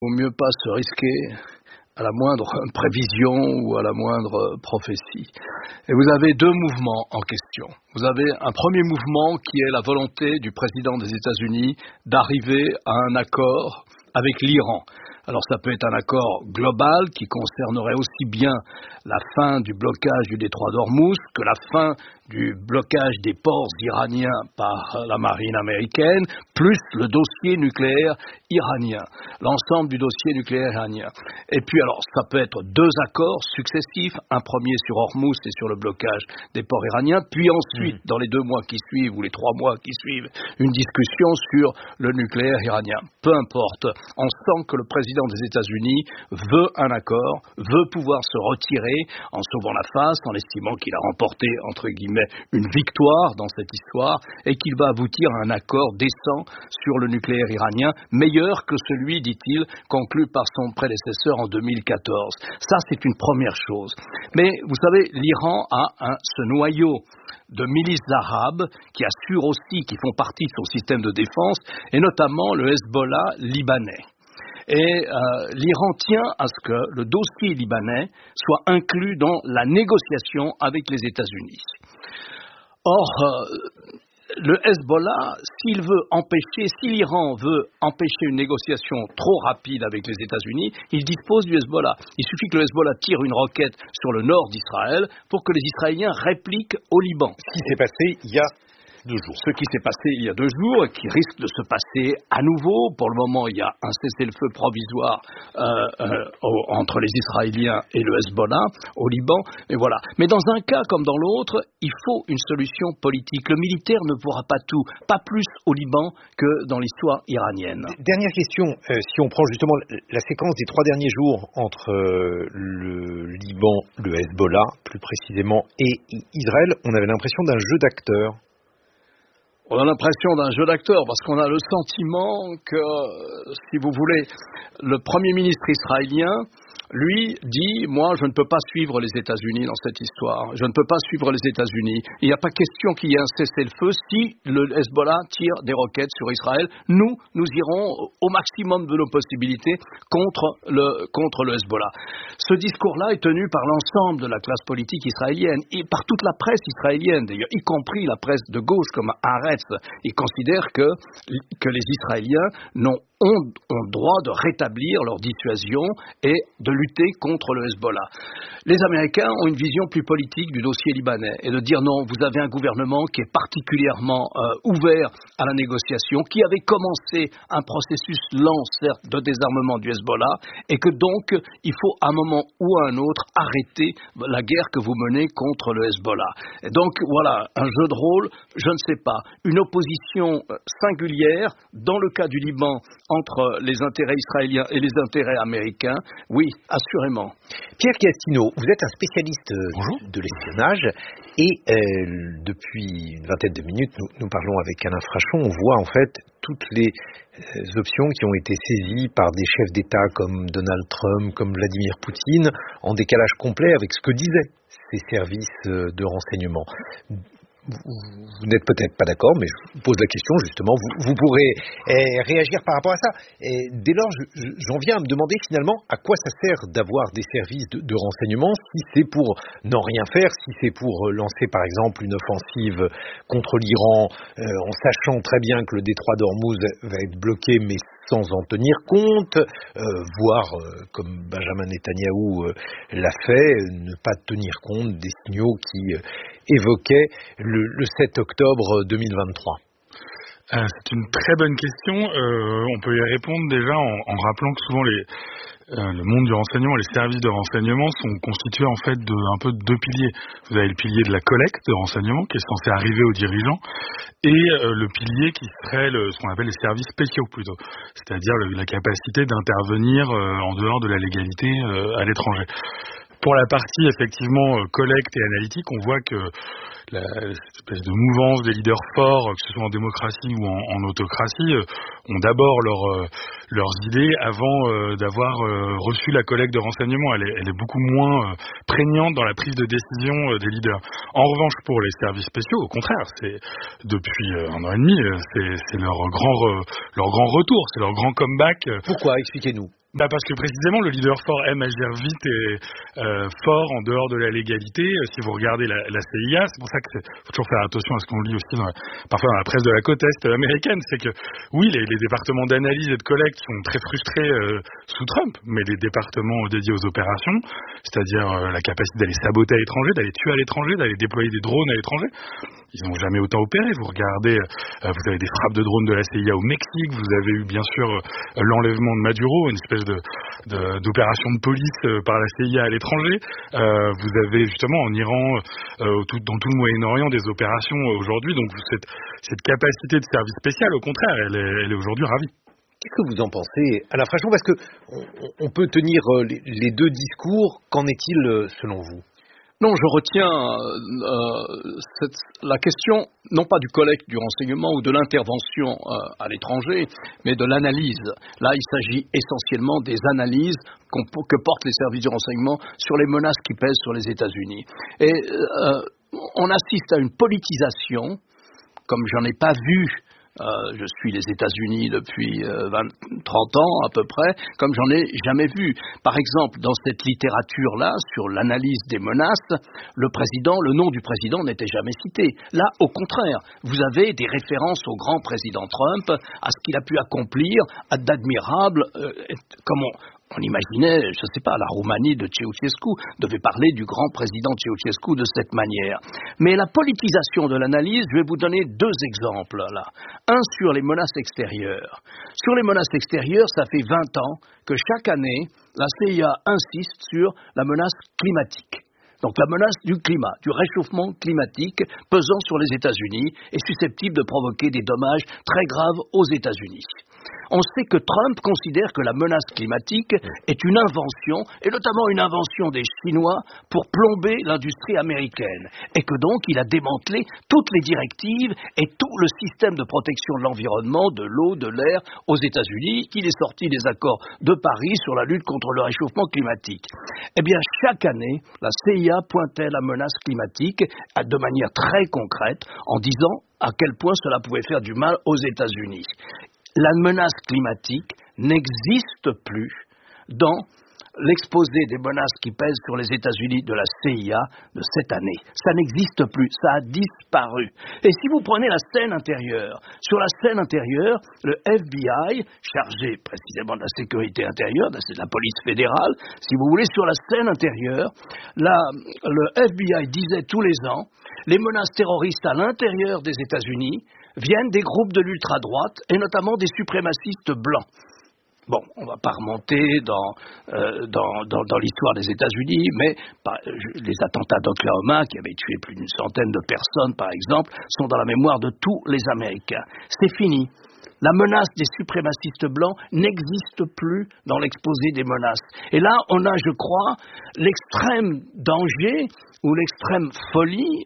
vaut mieux pas se risquer à la moindre prévision ou à la moindre prophétie. Et vous avez deux mouvements en question. Vous avez un premier mouvement qui est la volonté du président des États-Unis d'arriver à un accord avec l'Iran. Alors ça peut être un accord global qui concernerait aussi bien la fin du blocage du détroit d'Ormuz que la fin du blocage des ports iraniens par la marine américaine, plus le dossier nucléaire iranien, l'ensemble du dossier nucléaire iranien. Et puis alors, ça peut être deux accords successifs, un premier sur Ormuz et sur le blocage des ports iraniens, puis ensuite, dans les 2 mois qui suivent ou les 3 mois qui suivent, une discussion sur le nucléaire iranien. Peu importe, on sent que le président des États-Unis veut un accord, veut pouvoir se retirer en sauvant la face, en estimant qu'il a remporté, entre guillemets, une victoire dans cette histoire et qu'il va aboutir à un accord décent sur le nucléaire iranien, meilleur que celui, dit-il, conclu par son prédécesseur en 2014. Ça, c'est une première chose. Mais vous savez, l'Iran a ce noyau de milices arabes qui assurent aussi, qui font partie de son système de défense, et notamment le Hezbollah libanais. Et l'Iran tient à ce que le dossier libanais soit inclus dans la négociation avec les États-Unis. Or, le Hezbollah, si l'Iran veut empêcher une négociation trop rapide avec les États-Unis, il dispose du Hezbollah. Il suffit que le Hezbollah tire une roquette sur le nord d'Israël pour que les Israéliens répliquent au Liban. Ce qui s'est passé il y a 2 jours. Ce qui s'est passé il y a 2 jours et qui risque de se passer à nouveau. Pour le moment, il y a un cessez-le-feu provisoire entre les Israéliens et le Hezbollah au Liban. Et voilà. Mais dans un cas comme dans l'autre, il faut une solution politique. Le militaire ne pourra pas tout, pas plus au Liban que dans l'histoire iranienne. Dernière question, si on prend justement la séquence des 3 derniers jours entre le Liban, le Hezbollah plus précisément, et Israël, on avait l'impression d'un jeu d'acteurs. On a l'impression d'un jeu d'acteurs parce qu'on a le sentiment que, si vous voulez, le Premier ministre israélien, lui, dit « Moi, je ne peux pas suivre les États-Unis dans cette histoire. Je ne peux pas suivre les États-Unis. Il n'y a pas question qu'il y ait un cessez-le-feu si le Hezbollah tire des roquettes sur Israël. Nous irons au maximum de nos possibilités contre le Hezbollah. » Ce discours-là est tenu par l'ensemble de la classe politique israélienne et par toute la presse israélienne, d'ailleurs, y compris la presse de gauche comme Haaretz. Ils considèrent que les Israéliens ont droit de rétablir leur dissuasion et de lutter contre le Hezbollah. Les Américains ont une vision plus politique du dossier libanais et de dire non, vous avez un gouvernement qui est particulièrement ouvert à la négociation, qui avait commencé un processus lent, certes, de désarmement du Hezbollah et que donc il faut à un moment ou à un autre arrêter la guerre que vous menez contre le Hezbollah. Et donc voilà, un jeu de rôle, je ne sais pas, une opposition singulière dans le cas du Liban entre les intérêts israéliens et les intérêts américains, oui, assurément. Pierre Gastineau, vous êtes un spécialiste de l'espionnage et depuis une vingtaine de minutes, nous parlons avec Alain Frachon, on voit en fait toutes les options qui ont été saisies par des chefs d'État comme Donald Trump, comme Vladimir Poutine, en décalage complet avec ce que disaient ces services de renseignement. Vous n'êtes peut-être pas d'accord, mais je vous pose la question justement, vous pourrez réagir par rapport à ça. Et dès lors, j'en viens à me demander finalement à quoi ça sert d'avoir des services de renseignement, si c'est pour n'en rien faire, si c'est pour lancer par exemple une offensive contre l'Iran en sachant très bien que le détroit d'Ormuz va être bloqué, mais sans en tenir compte, voire, comme Benjamin Netanyahou l'a fait, ne pas tenir compte des signaux qui évoquaient le 7 octobre 2023. C'est une très bonne question. On peut y répondre déjà en rappelant que souvent le monde du renseignement, les services de renseignement sont constitués en fait de un peu de 2 piliers. Vous avez le pilier de la collecte de renseignement qui est censé arriver aux dirigeants et le pilier qui serait ce qu'on appelle les services spéciaux plutôt, c'est-à-dire la capacité d'intervenir en dehors de la légalité à l'étranger. Pour la partie effectivement collecte et analytique, on voit que cette espèce de mouvance des leaders forts, que ce soit en démocratie ou en autocratie, ont d'abord leurs idées avant d'avoir reçu la collecte de renseignements. Elle est beaucoup moins prégnante dans la prise de décision des leaders. En revanche, pour les services spéciaux, au contraire, c'est depuis 1 an et demi, c'est leur grand retour, c'est leur grand comeback. Pourquoi? Expliquez-nous. Parce que précisément le leader fort aime agir vite et fort en dehors de la légalité. Si vous regardez la CIA, c'est pour ça qu'il faut toujours faire attention à ce qu'on lit aussi parfois dans la presse de la côte est américaine, c'est que oui, les départements d'analyse et de collecte sont très frustrés sous Trump, mais les départements dédiés aux opérations, c'est-à-dire la capacité d'aller saboter à l'étranger, d'aller tuer à l'étranger, d'aller déployer des drones à l'étranger, ils n'ont jamais autant opéré. Vous regardez, vous avez des frappes de drones de la CIA au Mexique, vous avez eu bien sûr l'enlèvement de Maduro, une espèce d'opération de police par la CIA à l'étranger. Vous avez justement en Iran, dans tout le Moyen-Orient, des opérations aujourd'hui. Donc cette capacité de service spécial, au contraire, elle est aujourd'hui ravie. Qu'est-ce que vous en pensez, Alain Frachon? Parce que on peut tenir les deux discours. Qu'en est-il selon vous? Non, je retiens la question, non pas du collecte du renseignement ou de l'intervention à l'étranger, mais de l'analyse. Là, il s'agit essentiellement des analyses que portent les services de renseignement sur les menaces qui pèsent sur les États-Unis. Et on assiste à une politisation, comme j'en ai pas vu. Je suis les États-Unis depuis 30 ans à peu près, comme j'en ai jamais vu. Par exemple, dans cette littérature-là, sur l'analyse des menaces, le nom du président n'était jamais cité. Là, au contraire, vous avez des références au grand président Trump, à ce qu'il a pu accomplir, d'admirables, comme on imaginait, je ne sais pas, la Roumanie de Ceausescu devait parler du grand président Ceausescu de cette manière. Mais la politisation de l'analyse, je vais vous donner 2 exemples là. Un sur les menaces extérieures. Sur les menaces extérieures, ça fait 20 ans que chaque année, la CIA insiste sur la menace climatique. Donc la menace du climat, du réchauffement climatique pesant sur les États-Unis est susceptible de provoquer des dommages très graves aux États-Unis. On sait que Trump considère que la menace climatique est une invention, et notamment une invention des Chinois, pour plomber l'industrie américaine, et que donc il a démantelé toutes les directives et tout le système de protection de l'environnement, de l'eau, de l'air aux États-Unis, qu'il est sorti des accords de Paris sur la lutte contre le réchauffement climatique. Eh bien, chaque année, la CIA pointait la menace climatique de manière très concrète, en disant à quel point cela pouvait faire du mal aux États-Unis. La menace climatique n'existe plus dans l'exposé des menaces qui pèsent sur les États-Unis de la CIA de cette année. Ça n'existe plus, ça a disparu. Et si vous prenez la scène intérieure, sur la scène intérieure, le FBI, chargé précisément de la sécurité intérieure, c'est de la police fédérale, si vous voulez, sur la scène intérieure, le FBI disait tous les ans, les menaces terroristes à l'intérieur des États-Unis viennent des groupes de l'ultra-droite et notamment des suprémacistes blancs. Bon, on ne va pas remonter dans l'histoire des États-Unis, mais les attentats d'Oklahoma, qui avaient tué plus d'une centaine de personnes, par exemple, sont dans la mémoire de tous les Américains. C'est fini. La menace des suprémacistes blancs n'existe plus dans l'exposé des menaces. Et là, on a, je crois, l'extrême danger ou l'extrême folie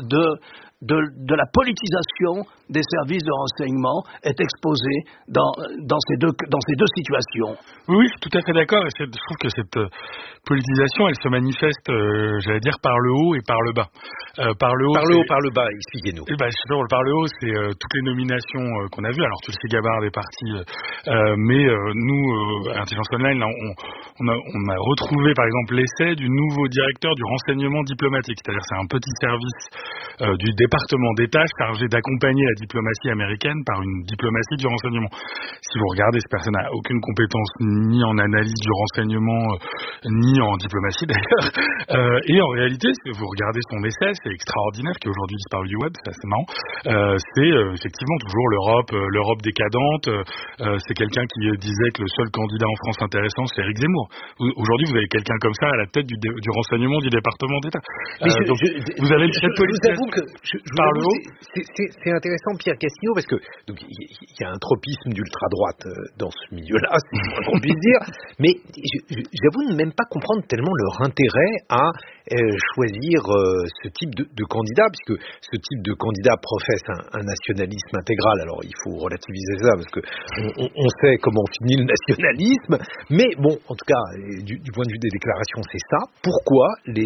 de la politisation des services de renseignement est exposée dans ces deux situations. Oui, je suis tout à fait d'accord. Je trouve que cette politisation, elle se manifeste, j'allais dire, par le haut et par le bas. Par le haut, par le bas, expliquez-nous. Par le haut, c'est toutes les nominations qu'on a vues. Alors, Tulsi Gabbard est parti, mais nous, à Intelligence Online, on a retrouvé, par exemple, l'essai du nouveau directeur du renseignement diplomatique. C'est-à-dire, c'est un petit service du département d'État chargé d'accompagner la diplomatie américaine par une diplomatie du renseignement. Si vous regardez, cette personne n'a aucune compétence ni en analyse du renseignement, ni en diplomatie d'ailleurs. Et en réalité, si vous regardez son essai, c'est extraordinaire, qui est aujourd'hui disparu du web, c'est assez marrant. C'est effectivement toujours l'Europe décadente. C'est quelqu'un qui disait que le seul candidat en France intéressant, c'est Éric Zemmour. Aujourd'hui, vous avez quelqu'un comme ça à la tête du renseignement du département d'État. Vous avez cette politisation par le haut. C'est intéressant, Pierre Castillo, parce que il y a un tropisme d'ultra-droite dans ce milieu-là, si on puisse dire, Mais j'avoue ne même pas comprendre tellement leur intérêt à choisir ce type de candidat, puisque ce type de candidat professe un nationalisme intégral. Alors il faut relativiser ça, parce que on sait comment finit le nationalisme, mais bon, en tout cas, du point de vue des déclarations, c'est ça. Pourquoi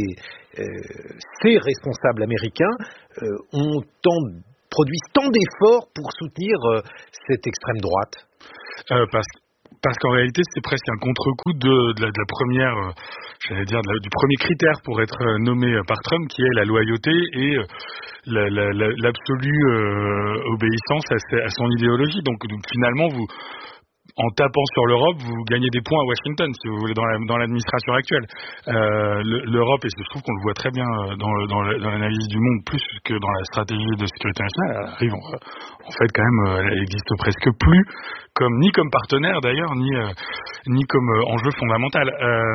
ces responsables américains produisent tant d'efforts pour soutenir cette extrême droite? Parce qu'en réalité, c'est presque un contre-coup de la première, du premier critère pour être nommé par Trump, qui est la loyauté et l'absolue obéissance à son idéologie. Donc finalement, en tapant sur l'Europe, vous gagnez des points à Washington, si vous voulez, dans l'administration actuelle. L'Europe, et je trouve qu'on le voit très bien dans l'analyse du monde, plus que dans la stratégie de sécurité nationale, elle arrive en fait quand même, elle existe presque plus ni comme partenaire d'ailleurs, ni comme enjeu fondamental.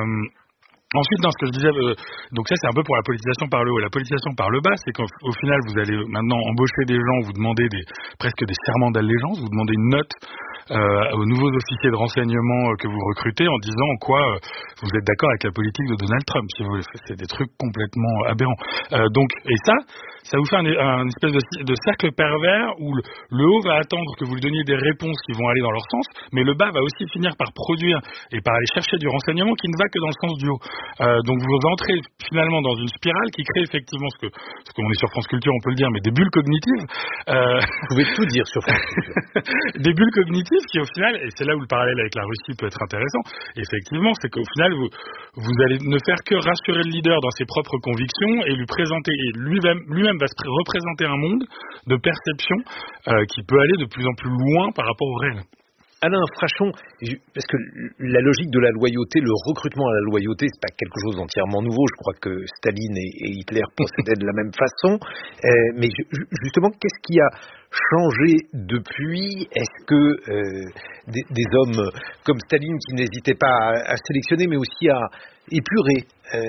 Ensuite, dans ce que je disais, donc ça c'est un peu pour la politisation par le haut. La politisation par le bas, c'est qu'au final, vous allez maintenant embaucher des gens, vous demandez presque des serments d'allégeance, vous demandez une note aux nouveaux officiers de renseignement que vous recrutez en disant en quoi vous êtes d'accord avec la politique de Donald Trump, si vous voulez. C'est des trucs complètement aberrants. Et ça vous fait un espèce de cercle pervers où le haut va attendre que vous lui donniez des réponses qui vont aller dans leur sens, mais le bas va aussi finir par produire et par aller chercher du renseignement qui ne va que dans le sens du haut. Donc vous entrez finalement dans une spirale qui crée effectivement ce qu'on est sur France Culture, on peut le dire, mais des bulles cognitives. Vous pouvez tout dire sur France Culture. Des bulles cognitives qui au final, et c'est là où le parallèle avec la Russie peut être intéressant, effectivement, c'est qu'au final vous allez ne faire que rassurer le leader dans ses propres convictions et lui présenter, et lui-même va se représenter un monde de perception qui peut aller de plus en plus loin par rapport au réel. Alain Frachon, parce que la logique de la loyauté, le recrutement à la loyauté, c'est pas quelque chose d'entièrement nouveau. Je crois que Staline et Hitler procédaient de la même façon. Mais justement, qu'est-ce qui a changé depuis? Est-ce que des hommes comme Staline, qui n'hésitaient pas à sélectionner, mais aussi à épurer,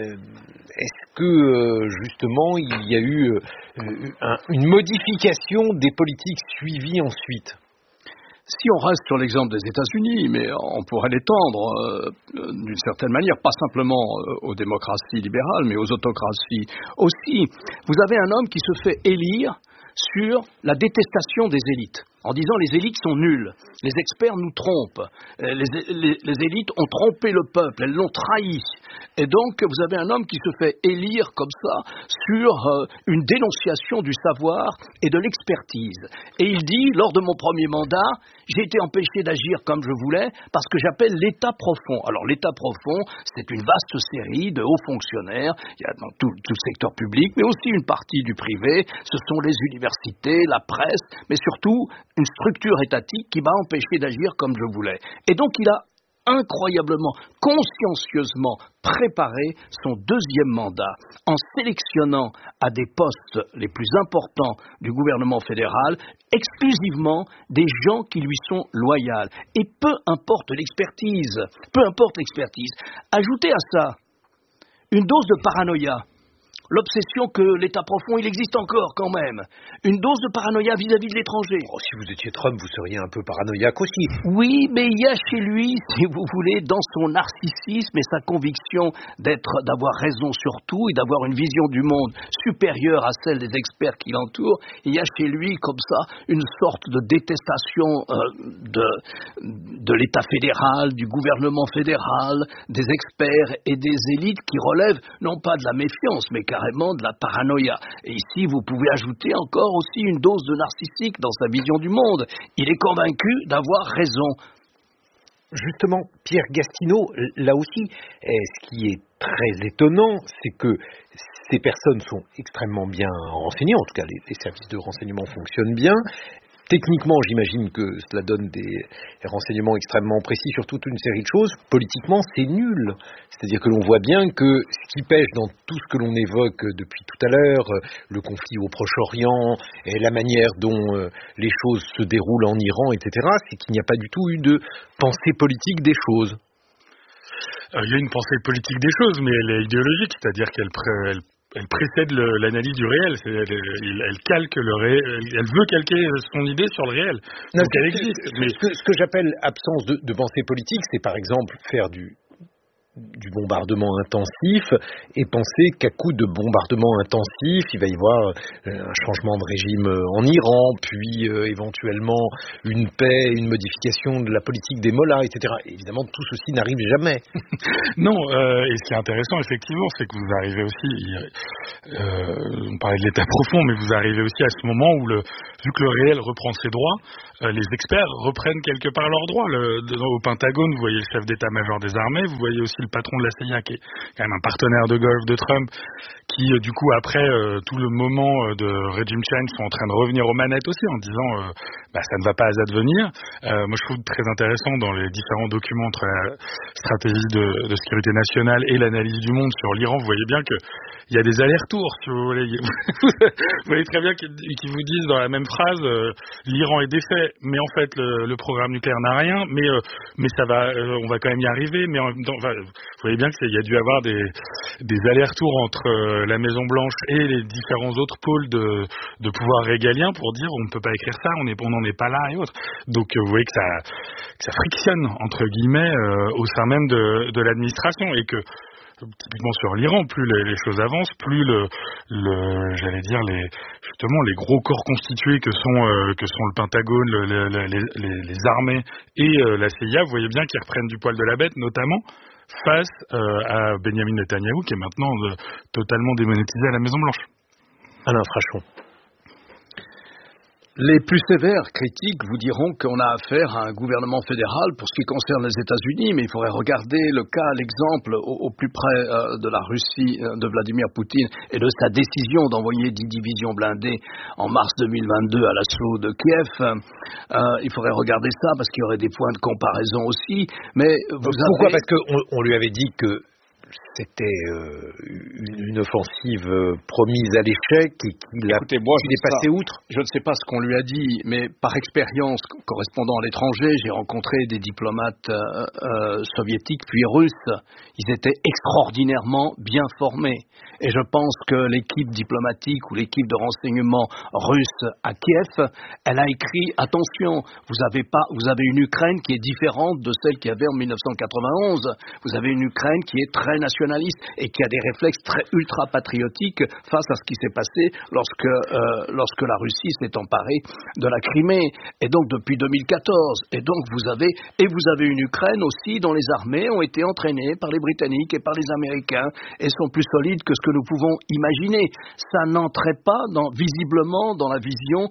est-ce que justement il y a eu une modification des politiques suivies ensuite? Si on reste sur l'exemple des États-Unis, mais on pourrait l'étendre d'une certaine manière, pas simplement aux démocraties libérales, mais aux autocraties aussi. Vous avez un homme qui se fait élire sur la détestation des élites, en disant les élites sont nulles, les experts nous trompent, les élites ont trompé le peuple, elles l'ont trahi. Et donc vous avez un homme qui se fait élire comme ça sur une dénonciation du savoir et de l'expertise. Et il dit, lors de mon premier mandat, j'ai été empêché d'agir comme je voulais parce que j'appelle l'État profond. Alors l'État profond, c'est une vaste série de hauts fonctionnaires, il y a dans tout le secteur public, mais aussi une partie du privé, ce sont les universités, la presse, mais surtout une structure étatique qui m'a empêché d'agir comme je voulais. Et donc il a incroyablement, consciencieusement préparé son deuxième mandat en sélectionnant à des postes les plus importants du gouvernement fédéral exclusivement des gens qui lui sont loyaux. Et peu importe l'expertise, ajoutez à ça une dose de paranoïa. L'obsession que l'État profond, il existe encore quand même. Une dose de paranoïa vis-à-vis de l'étranger. Oh, si vous étiez Trump, vous seriez un peu paranoïaque aussi. Oui, mais il y a chez lui, si vous voulez, dans son narcissisme et sa conviction d'avoir raison sur tout et d'avoir une vision du monde supérieure à celle des experts qui l'entourent, il y a chez lui, comme ça, une sorte de détestation de l'État fédéral, du gouvernement fédéral, des experts et des élites qui relèvent non pas de la méfiance, mais carrément de la paranoïa. Et ici, vous pouvez ajouter encore aussi une dose de narcissique dans sa vision du monde. Il est convaincu d'avoir raison. Justement, Pierre Gastineau, là aussi, ce qui est très étonnant, c'est que ces personnes sont extrêmement bien renseignées, en tout cas les services de renseignement fonctionnent bien. Techniquement, j'imagine que cela donne des renseignements extrêmement précis sur toute une série de choses. Politiquement, c'est nul. C'est-à-dire que l'on voit bien que ce qui pêche dans tout ce que l'on évoque depuis tout à l'heure, le conflit au Proche-Orient, et la manière dont les choses se déroulent en Iran, etc., c'est qu'il n'y a pas du tout eu de pensée politique des choses. Il y a une pensée politique des choses, mais elle est idéologique, c'est-à-dire elle précède l'analyse du réel. Elle calque le réel. Elle veut calquer son idée sur le réel. Donc elle existe. Mais ce que j'appelle absence de pensée politique, c'est par exemple faire du du bombardement intensif et penser qu'à coup de bombardement intensif, il va y avoir un changement de régime en Iran, puis éventuellement une paix, une modification de la politique des mollahs, etc. Évidemment, tout ceci n'arrive jamais. Non, et ce qui est intéressant, effectivement, c'est que vous arrivez aussi, on parlait de l'État profond, mais vous arrivez aussi à ce moment où, vu que le réel reprend ses droits, les experts reprennent quelque part leurs droits. Au Pentagone, vous voyez le chef d'état-major des armées, vous voyez aussi le patron de la CIA, qui est quand même un partenaire de golf de Trump, qui du coup après tout le moment de regime change sont en train de revenir aux manettes aussi en disant ça ne va pas advenir. Moi je trouve très intéressant dans les différents documents entre la stratégie de sécurité nationale et l'analyse du monde sur l'Iran, vous voyez bien que il y a des allers-retours, si vous voulez. Vous voyez très bien qu'ils vous disent dans la même phrase l'Iran est défait, mais en fait le programme nucléaire n'a rien, mais ça va, on va quand même y arriver, mais en même temps, vous voyez bien qu'il y a dû avoir des allers-retours entre la Maison Blanche et les différents autres pôles de pouvoir régalien pour dire on ne peut pas écrire ça, on n'en est pas là et autres. Donc vous voyez que ça frictionne entre guillemets au sein même de l'administration, et que typiquement sur l'Iran, plus les choses avancent, plus j'allais dire justement les gros corps constitués que sont le Pentagone, les armées et la CIA, vous voyez bien qu'ils reprennent du poil de la bête, notamment face à Benjamin Netanyahou, qui est maintenant totalement démonétisé à la Maison-Blanche. Alain Frachon. Les plus sévères critiques vous diront qu'on a affaire à un gouvernement fédéral pour ce qui concerne les États-Unis, mais il faudrait regarder l'exemple au plus près de la Russie de Vladimir Poutine et de sa décision d'envoyer 10 divisions blindées en mars 2022 à l'assaut de Kiev. Il faudrait regarder ça parce qu'il y aurait des points de comparaison aussi. Mais pourquoi ? Parce qu'on lui avait dit que c'était une offensive promise à l'échec et qu'il est passé outre. Je ne sais pas ce qu'on lui a dit, mais par expérience, correspondant à l'étranger, j'ai rencontré des diplomates soviétiques puis russes. Ils étaient extraordinairement bien formés. Et je pense que l'équipe diplomatique ou l'équipe de renseignement russe à Kiev, elle a écrit, attention, vous avez une Ukraine qui est différente de celle qu'il y avait en 1991. Vous avez une Ukraine qui est très nationaliste et qui a des réflexes très ultra-patriotiques face à ce qui s'est passé lorsque la Russie s'est emparée de la Crimée. Et donc depuis 2014. Et donc vous avez une Ukraine aussi dont les armées ont été entraînées par les Britanniques et par les Américains et sont plus solides que ce que nous pouvons imaginer. Ça n'entrait pas visiblement dans la vision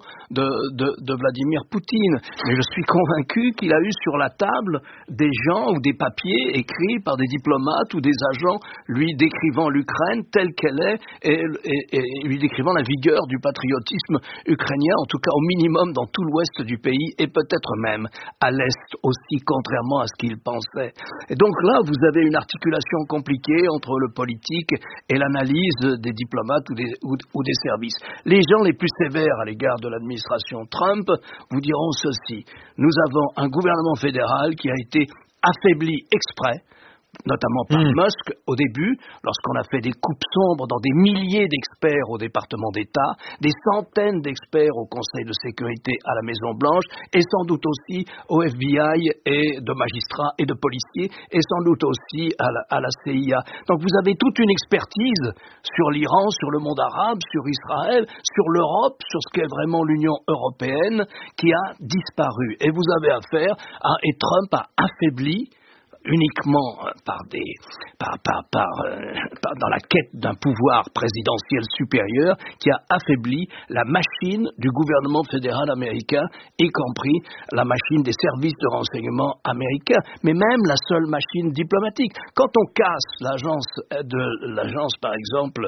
de Vladimir Poutine. Mais je suis convaincu qu'il a eu sur la table des gens ou des papiers écrits par des diplomates ou des agents lui décrivant l'Ukraine telle qu'elle est et lui décrivant la vigueur du patriotisme ukrainien, en tout cas au minimum dans tout l'ouest du pays et peut-être même à l'est aussi, contrairement à ce qu'il pensait. Et donc là, vous avez une articulation compliquée entre le politique et l'analyse des diplomates ou des services. Les gens les plus sévères à l'égard de l'administration Trump vous diront ceci. Nous avons un gouvernement fédéral qui a été affaibli exprès, notamment par Musk au début, lorsqu'on a fait des coupes sombres dans des milliers d'experts au département d'État, des centaines d'experts au Conseil de sécurité à la Maison-Blanche, et sans doute aussi au FBI et de magistrats et de policiers, et sans doute aussi à la CIA. Donc vous avez toute une expertise sur l'Iran, sur le monde arabe, sur Israël, sur l'Europe, sur ce qu'est vraiment l'Union européenne, qui a disparu. Et vous avez affaire et Trump a affaibli uniquement dans la quête d'un pouvoir présidentiel supérieur qui a affaibli la machine du gouvernement fédéral américain, y compris la machine des services de renseignement américains, mais même la seule machine diplomatique. Quand on casse l'agence par exemple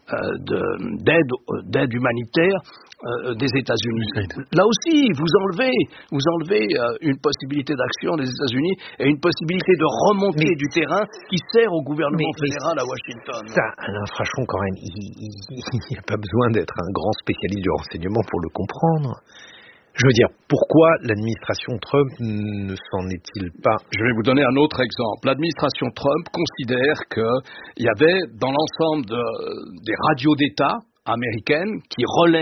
d'aide humanitaire des États-Unis, là aussi vous enlevez une possibilité d'action des États-Unis et une possibilité de remontée du terrain qui sert au gouvernement fédéral à Washington. Ça, Alain Frachon, quand même, il n'y a pas besoin d'être un grand spécialiste du renseignement pour le comprendre. Je veux dire, pourquoi l'administration Trump ne s'en est-il pas... Je vais vous donner un autre exemple. L'administration Trump considère qu'il y avait dans l'ensemble des radios d'État américaines qui relaient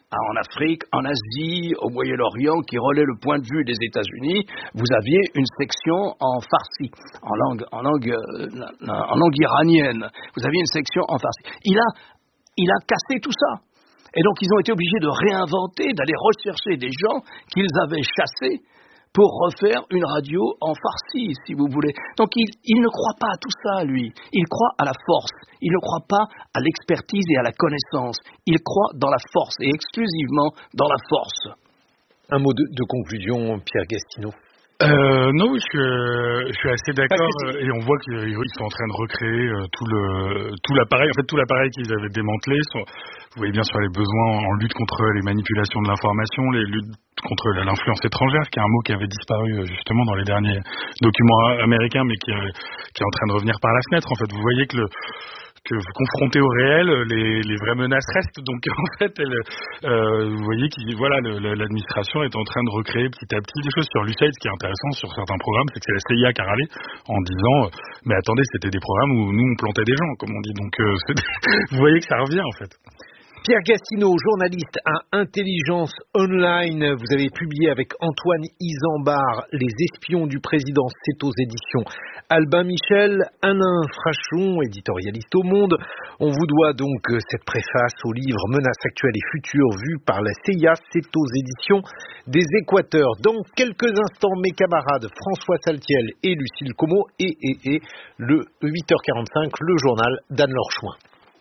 en Afrique, en Asie, au Moyen-Orient, qui relaient le point de vue des États-Unis, vous aviez une section en farsi, en langue iranienne. Vous aviez une section en farsi. Il a cassé tout ça. Et donc, ils ont été obligés de réinventer, d'aller rechercher des gens qu'ils avaient chassés pour refaire une radio en farsi, si vous voulez. Donc, il ne croit pas à tout ça, lui. Il croit à la force. Il ne croit pas à l'expertise et à la connaissance. Il croit dans la force, et exclusivement dans la force. Un mot de conclusion, Pierre Gastineau. Non, je suis assez d'accord, et on voit qu'ils sont en train de recréer tout l'appareil. En fait, tout l'appareil qu'ils avaient démantelé. Vous voyez bien sur les besoins en lutte contre les manipulations de l'information, les luttes contre l'influence étrangère, qui est un mot qui avait disparu justement dans les derniers documents américains, mais qui est en train de revenir par la fenêtre. En fait, vous voyez que confronté au réel, les vraies menaces restent. Donc en fait, vous voyez l'administration est en train de recréer petit à petit des choses. Sur l'USAID, ce qui est intéressant sur certains programmes, c'est que c'est la CIA qui a râlé en disant mais attendez, c'était des programmes où nous on plantait des gens, comme on dit. Donc vous voyez que ça revient en fait. Pierre Gastineau, journaliste à Intelligence Online, vous avez publié avec Antoine Isambard Les espions du président, c'est aux éditions Albin Michel. Alain Frachon, éditorialiste au Monde, on vous doit donc cette préface au livre Menaces actuelles et futures vues par la CIA, c'est aux éditions des Équateurs. Dans quelques instants, mes camarades François Saltiel et Lucille Como et le 8h45, le journal d'Anne-Laure Chouin.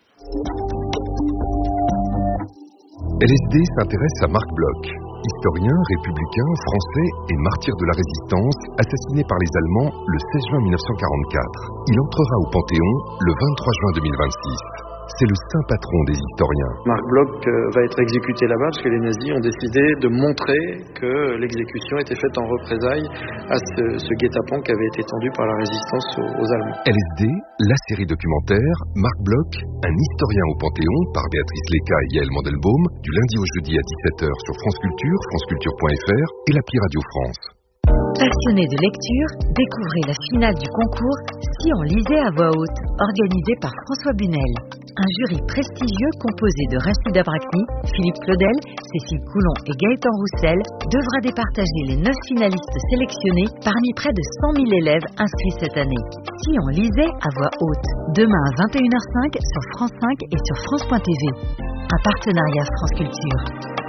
LSD s'intéresse à Marc Bloch, historien, républicain, français et martyr de la résistance, assassiné par les Allemands le 16 juin 1944. Il entrera au Panthéon le 23 juin 2026. C'est le saint patron des historiens. Marc Bloch va être exécuté là-bas parce que les nazis ont décidé de montrer que l'exécution était faite en représailles à ce guet-apens qui avait été tendu par la résistance aux Allemands. LSD, la série documentaire, Marc Bloch, un historien au Panthéon, par Béatrice Léca et Yael Mandelbaum, du lundi au jeudi à 17h sur France Culture, franceculture.fr et l'appli Radio France. Passionnés de lecture, découvrez la finale du concours Si on lisait à voix haute, organisé par François Bunel. Un jury prestigieux composé de Rachida Brakni, Philippe Claudel, Cécile Coulon et Gaëtan Roussel devra départager les 9 finalistes sélectionnés parmi près de 100 000 élèves inscrits cette année. Si on lisait à voix haute, demain à 21h05 sur France 5 et sur France.tv. Un partenariat France Culture.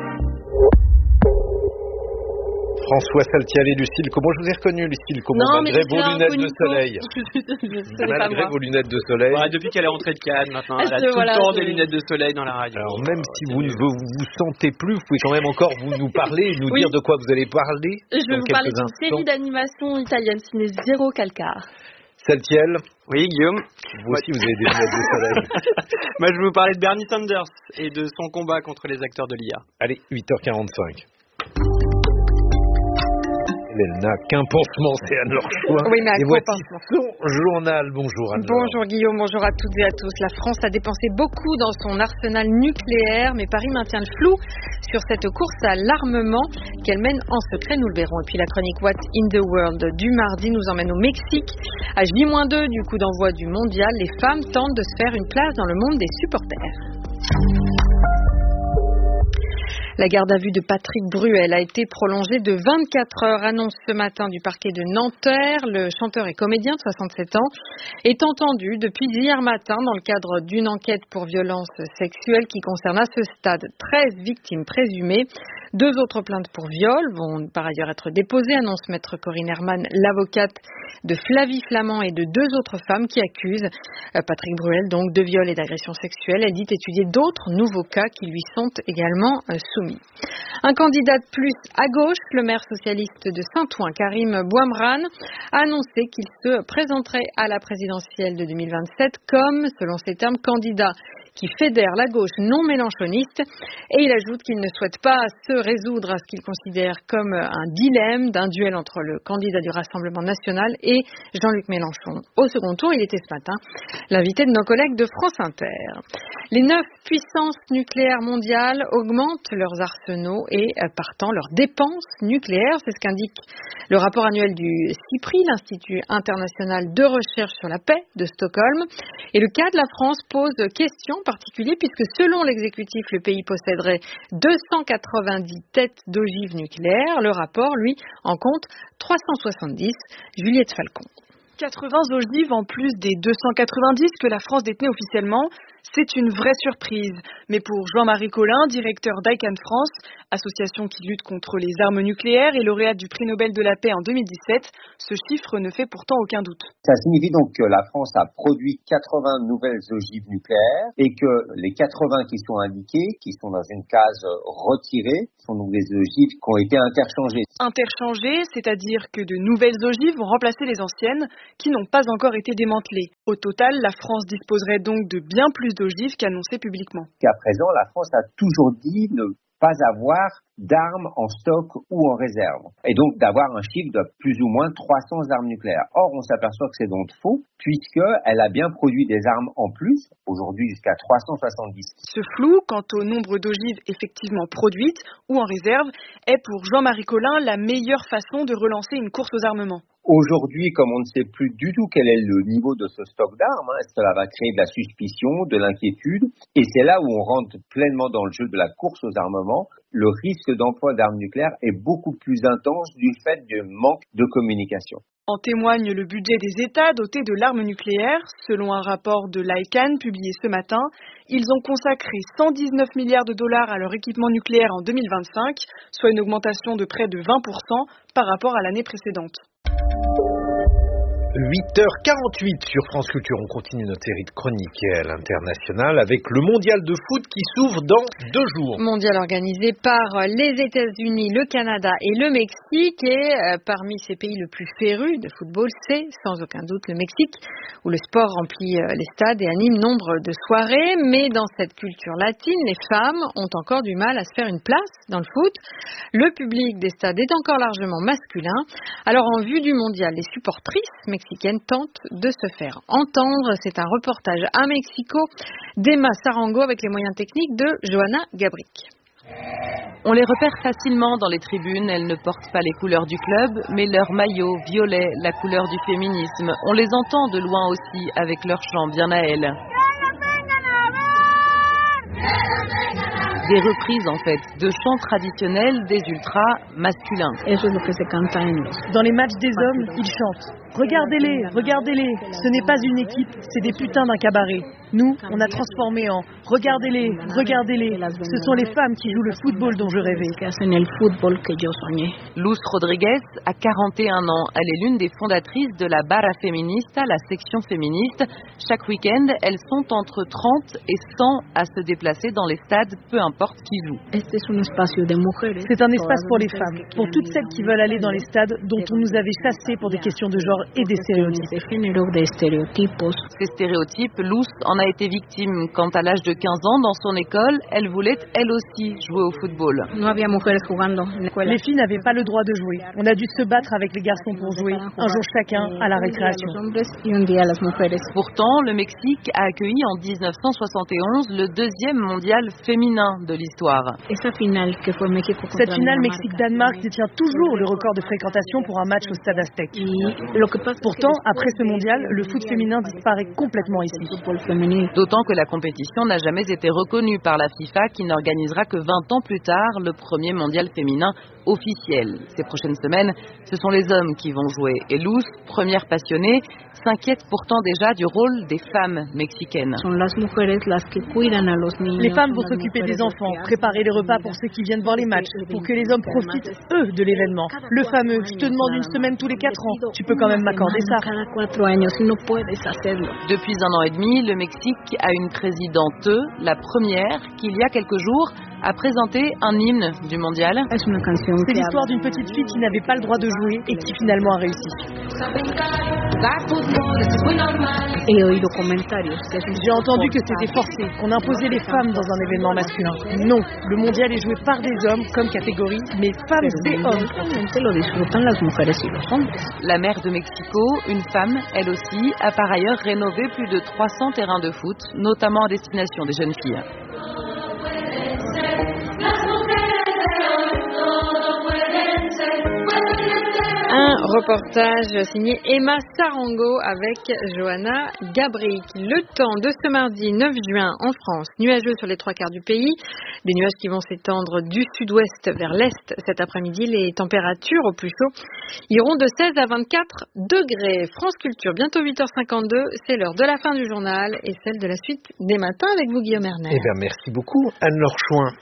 François Saltiel et Lucille Como. Je vous ai reconnu, Lucille Como, malgré vos lunettes de soleil. Malgré vos lunettes de soleil. Voilà, depuis qu'elle est rentrée de Cannes, maintenant, elle a tout le temps des lunettes de soleil dans la radio. Alors, même si vous ne vous sentez plus, vous pouvez quand même encore nous parler et nous dire de quoi vous allez parler. Je vais vous parler d'une série d'animation italienne, ciné Zéro Calcar. Saltiel. Oui, Guillaume. Vous aussi, vous avez des lunettes de soleil. Moi, je vais vous parler de Bernie Sanders et de son combat contre les acteurs de l'IA. Allez, 8h45. Elle n'a qu'un pansement, c'est Anne-Laure Chouin. Oui, mais à et quoi voici son journal. Bonjour Anne-Laure. Bonjour Guillaume, bonjour à toutes et à tous. La France a dépensé beaucoup dans son arsenal nucléaire, mais Paris maintient le flou sur cette course à l'armement qu'elle mène en secret, nous le verrons. Et puis la chronique What in the World du mardi nous emmène au Mexique. À J-2 du coup d'envoi du mondial, les femmes tentent de se faire une place dans le monde des supporters. La garde à vue de Patrick Bruel a été prolongée de 24 heures, annonce ce matin du parquet de Nanterre. Le chanteur et comédien de 67 ans est entendu depuis hier matin dans le cadre d'une enquête pour violence sexuelle qui concerne à ce stade 13 victimes présumées. 2 autres plaintes pour viol vont par ailleurs être déposées, annonce maître Corinne Herman, l'avocate de Flavie Flamand et de 2 autres femmes qui accusent Patrick Bruel donc de viol et d'agression sexuelle. Elle dit étudier d'autres nouveaux cas qui lui sont également soumis. Un candidat de plus à gauche, le maire socialiste de Saint-Ouen, Karim Bouamrane, a annoncé qu'il se présenterait à la présidentielle de 2027 comme, selon ses termes, candidat qui fédère la gauche non mélenchoniste, et il ajoute qu'il ne souhaite pas se résoudre à ce qu'il considère comme un dilemme d'un duel entre le candidat du Rassemblement national et Jean-Luc Mélenchon. Au second tour, il était ce matin l'invité de nos collègues de France Inter. Les 9 puissances nucléaires mondiales augmentent leurs arsenaux et partant leurs dépenses nucléaires. C'est ce qu'indique le rapport annuel du CIPRI, l'Institut international de recherche sur la paix de Stockholm. Et le cas de la France pose question en particulier puisque selon l'exécutif, le pays posséderait 290 têtes d'ogives nucléaires. Le rapport, lui, en compte 370. Juliette Falcon. 80 ogives en plus des 290 que la France détenait officiellement, c'est une vraie surprise. Mais pour Jean-Marie Collin, directeur d'ICAN France, association qui lutte contre les armes nucléaires et lauréate du prix Nobel de la paix en 2017, ce chiffre ne fait pourtant aucun doute. Ça signifie donc que la France a produit 80 nouvelles ogives nucléaires et que les 80 qui sont indiquées, qui sont dans une case retirée, sont donc des ogives qui ont été interchangées. Interchangées, c'est-à-dire que de nouvelles ogives vont remplacer les anciennes qui n'ont pas encore été démantelées. Au total, la France disposerait donc de bien plus d'ogives qu'annoncé publiquement. Qu'à présent, la France a toujours dit ne pas avoir d'armes en stock ou en réserve. Et donc d'avoir un chiffre de plus ou moins 300 armes nucléaires. Or, on s'aperçoit que c'est donc faux, puisqu'elle a bien produit des armes en plus, aujourd'hui jusqu'à 370. Ce flou, quant au nombre d'ogives effectivement produites ou en réserve, est pour Jean-Marie Collin la meilleure façon de relancer une course aux armements. Aujourd'hui, comme on ne sait plus du tout quel est le niveau de ce stock d'armes, cela va créer de la suspicion, de l'inquiétude, et c'est là où on rentre pleinement dans le jeu de la course aux armements. Le risque d'emploi d'armes nucléaires est beaucoup plus intense du fait du manque de communication. En témoigne le budget des États dotés de l'arme nucléaire. Selon un rapport de l'ICAN publié ce matin, ils ont consacré 119 milliards de dollars à leur équipement nucléaire en 2025, soit une augmentation de près de 20% par rapport à l'année précédente. 8h48 sur France Culture. On continue notre série de chroniques à l'international avec le mondial de foot qui s'ouvre dans 2 jours. Mondial organisé par les États-Unis, le Canada et le Mexique. Et parmi ces pays le plus férus de football, c'est sans aucun doute le Mexique, où le sport remplit les stades et anime nombre de soirées. Mais dans cette culture latine, les femmes ont encore du mal à se faire une place dans le foot. Le public des stades est encore largement masculin. Alors en vue du mondial, les supportrices mexicaine tente de se faire entendre. C'est un reportage à Mexico d'Emma Sarango avec les moyens techniques de Johanna Gabric. On les repère facilement dans les tribunes. Elles ne portent pas les couleurs du club, mais leur maillot violet, la couleur du féminisme. On les entend de loin aussi avec leur chant bien à elles. Des reprises en fait de chants traditionnels des ultras masculins. Dans les matchs des hommes, ils chantent. Regardez-les, regardez-les, ce n'est pas une équipe, c'est des putains d'un cabaret. Nous, on a transformé en regardez-les, regardez-les. Ce sont les femmes qui jouent le football dont je rêvais. Luz Rodriguez a 41 ans. Elle est l'une des fondatrices de la Barra Feminista, la section féministe. Chaque week-end, elles sont entre 30 et 100 à se déplacer dans les stades, peu importe qui joue. C'est un espace pour les femmes, pour toutes celles qui veulent aller dans les stades dont on nous avait chassés pour des questions de genre et des stéréotypes. Ces stéréotypes, Luz en a été victime quand à l'âge de 15 ans, dans son école, elle voulait elle aussi jouer au football. Les filles n'avaient pas le droit de jouer. On a dû se battre avec les garçons pour jouer, un jour chacun à la récréation. Pourtant, le Mexique a accueilli en 1971 le 2e mondial féminin de l'histoire. Cette finale Mexique-Danemark détient toujours le record de fréquentation pour un match au Stade Aztec. Pourtant, après ce mondial, le foot féminin disparaît complètement ici. D'autant que la compétition n'a jamais été reconnue par la FIFA qui n'organisera que 20 ans plus tard le premier mondial féminin officiel. Ces prochaines semaines, ce sont les hommes qui vont jouer. Et Luz, première passionnée, s'inquiète pourtant déjà du rôle des femmes mexicaines. Les femmes vont s'occuper des enfants, préparer les repas pour ceux qui viennent voir les matchs, pour que les hommes profitent, eux, de l'événement. Le fameux « je te demande une semaine tous les 4 ans, tu peux quand même m'accorder ça ». Depuis 1 an et demi, le Mexique a une présidente, la première, qui il y a quelques jours, a présenté un hymne du mondial. C'est l'histoire d'une petite fille qui n'avait pas le droit de jouer et qui finalement a réussi. J'ai entendu que c'était forcé, qu'on imposait les femmes dans un événement masculin. Non, le mondial est joué par des hommes comme catégorie, mais femmes et hommes. La maire de Mexico, une femme, elle aussi, a par ailleurs rénové plus de 300 terrains de foot, notamment à destination des jeunes filles. Un reportage signé Emma Sarango avec Johanna Gabric. Le temps de ce mardi 9 juin en France, nuageux sur les 3/4 du pays, des nuages qui vont s'étendre du sud-ouest vers l'est cet après-midi. Les températures au plus chaud iront de 16 à 24 degrés. France Culture, bientôt 8h52, c'est l'heure de la fin du journal et celle de la suite des matins avec vous Guillaume Erner. Eh bien merci beaucoup Anne-Laure Chouin.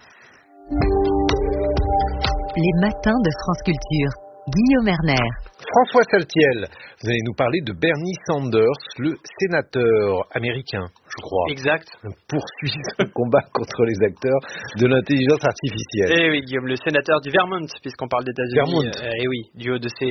Les matins de France Culture. Guillaume Erner. François Saltiel, vous allez nous parler de Bernie Sanders, le sénateur américain, je crois. Exact. Poursuit ce combat contre les acteurs de l'intelligence artificielle. Eh oui, Guillaume, le sénateur du Vermont, puisqu'on parle d'États-Unis. Eh oui, du haut de ses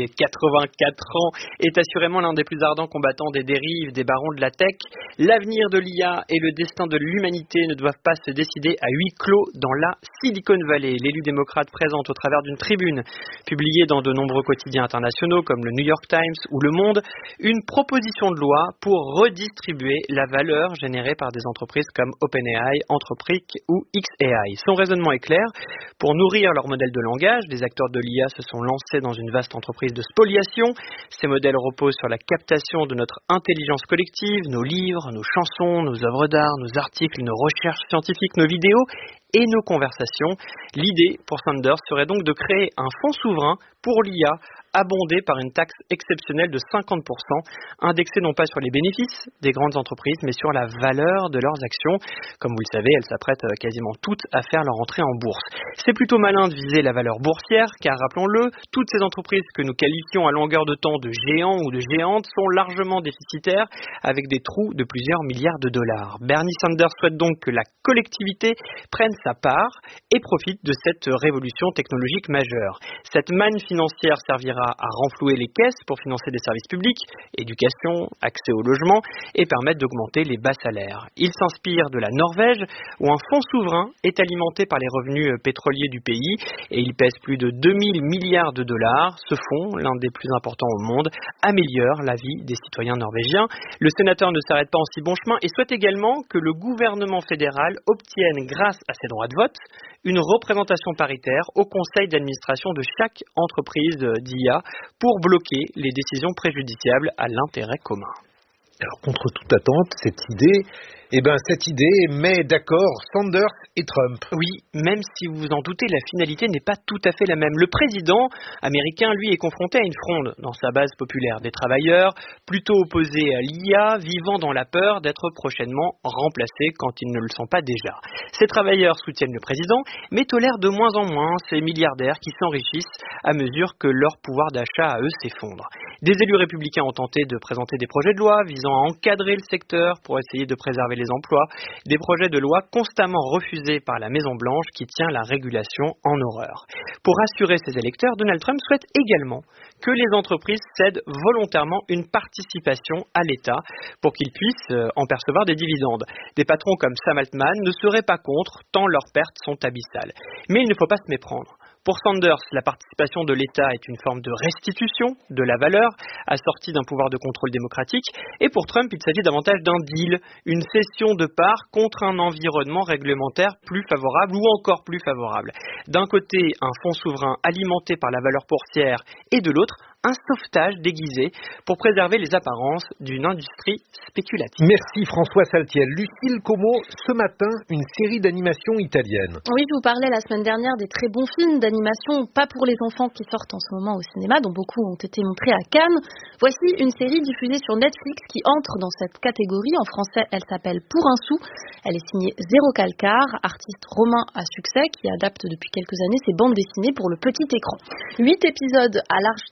84 ans, est assurément l'un des plus ardents combattants des dérives, des barons de la tech. L'avenir de l'IA et le destin de l'humanité ne doivent pas se décider à huis clos dans la Silicon Valley. L'élu démocrate présente au travers d'une tribune publiée dans de nombreux quotidiens internationaux comme le New York Times ou Le Monde, une proposition de loi pour redistribuer la valeur générée par des entreprises comme OpenAI, Anthropic ou xAI. Son raisonnement est clair. Pour nourrir leur modèle de langage, les acteurs de l'IA se sont lancés dans une vaste entreprise de spoliation. Ces modèles reposent sur la captation de notre intelligence collective, nos livres, nos chansons, nos œuvres d'art, nos articles, nos recherches scientifiques, nos vidéos et nos conversations. L'idée pour Sanders serait donc de créer un fonds souverain pour l'IA abondé par une taxe exceptionnelle de 50%, indexée non pas sur les bénéfices des grandes entreprises, mais sur la valeur de leurs actions. Comme vous le savez, elles s'apprêtent quasiment toutes à faire leur entrée en bourse. C'est plutôt malin de viser la valeur boursière, car rappelons-le, toutes ces entreprises que nous qualifions à longueur de temps de géants ou de géantes sont largement déficitaires, avec des trous de plusieurs milliards de dollars. Bernie Sanders souhaite donc que la collectivité prenne sa part et profite de cette révolution technologique majeure. Cette manne financière servira à renflouer les caisses pour financer des services publics, éducation, accès au logement et permettre d'augmenter les bas salaires. Il s'inspire de la Norvège où un fonds souverain est alimenté par les revenus pétroliers du pays et il pèse plus de 2000 milliards de dollars. Ce fonds, l'un des plus importants au monde, améliore la vie des citoyens norvégiens. Le sénateur ne s'arrête pas en si bon chemin et souhaite également que le gouvernement fédéral obtienne, grâce à ses droits de vote, une représentation paritaire au conseil d'administration de chaque entreprise d'IA pour bloquer les décisions préjudiciables à l'intérêt commun. Alors, contre toute attente, cette idée met d'accord Sanders et Trump. Oui, même si vous vous en doutez, la finalité n'est pas tout à fait la même. Le président américain, lui, est confronté à une fronde dans sa base populaire. Des travailleurs plutôt opposés à l'IA, vivant dans la peur d'être prochainement remplacés quand ils ne le sont pas déjà. Ces travailleurs soutiennent le président, mais tolèrent de moins en moins ces milliardaires qui s'enrichissent à mesure que leur pouvoir d'achat à eux s'effondre. Des élus républicains ont tenté de présenter des projets de loi visant à encadrer le secteur pour essayer de préserver les emplois, des projets de loi constamment refusés par la Maison-Blanche qui tient la régulation en horreur. Pour rassurer ses électeurs, Donald Trump souhaite également que les entreprises cèdent volontairement une participation à l'État pour qu'ils puissent en percevoir des dividendes. Des patrons comme Sam Altman ne seraient pas contre, tant leurs pertes sont abyssales. Mais il ne faut pas se méprendre. Pour Sanders, la participation de l'État est une forme de restitution de la valeur, assortie d'un pouvoir de contrôle démocratique. Et pour Trump, il s'agit davantage d'un deal, une cession de parts contre un environnement réglementaire plus favorable ou encore plus favorable. D'un côté, un fonds souverain alimenté par la valeur boursière et de l'autre, un sauvetage déguisé pour préserver les apparences d'une industrie spéculative. Merci François Saltiel. Lucille Como, ce matin, une série d'animation italienne. Oui, je vous parlais la semaine dernière des très bons films d'animation, pas pour les enfants qui sortent en ce moment au cinéma, dont beaucoup ont été montrés à Cannes. Voici une série diffusée sur Netflix qui entre dans cette catégorie. En français, elle s'appelle Pour un sou. Elle est signée Zéro Calcar, artiste romain à succès qui adapte depuis quelques années ses bandes dessinées pour le petit écran. 8 épisodes à large teneur au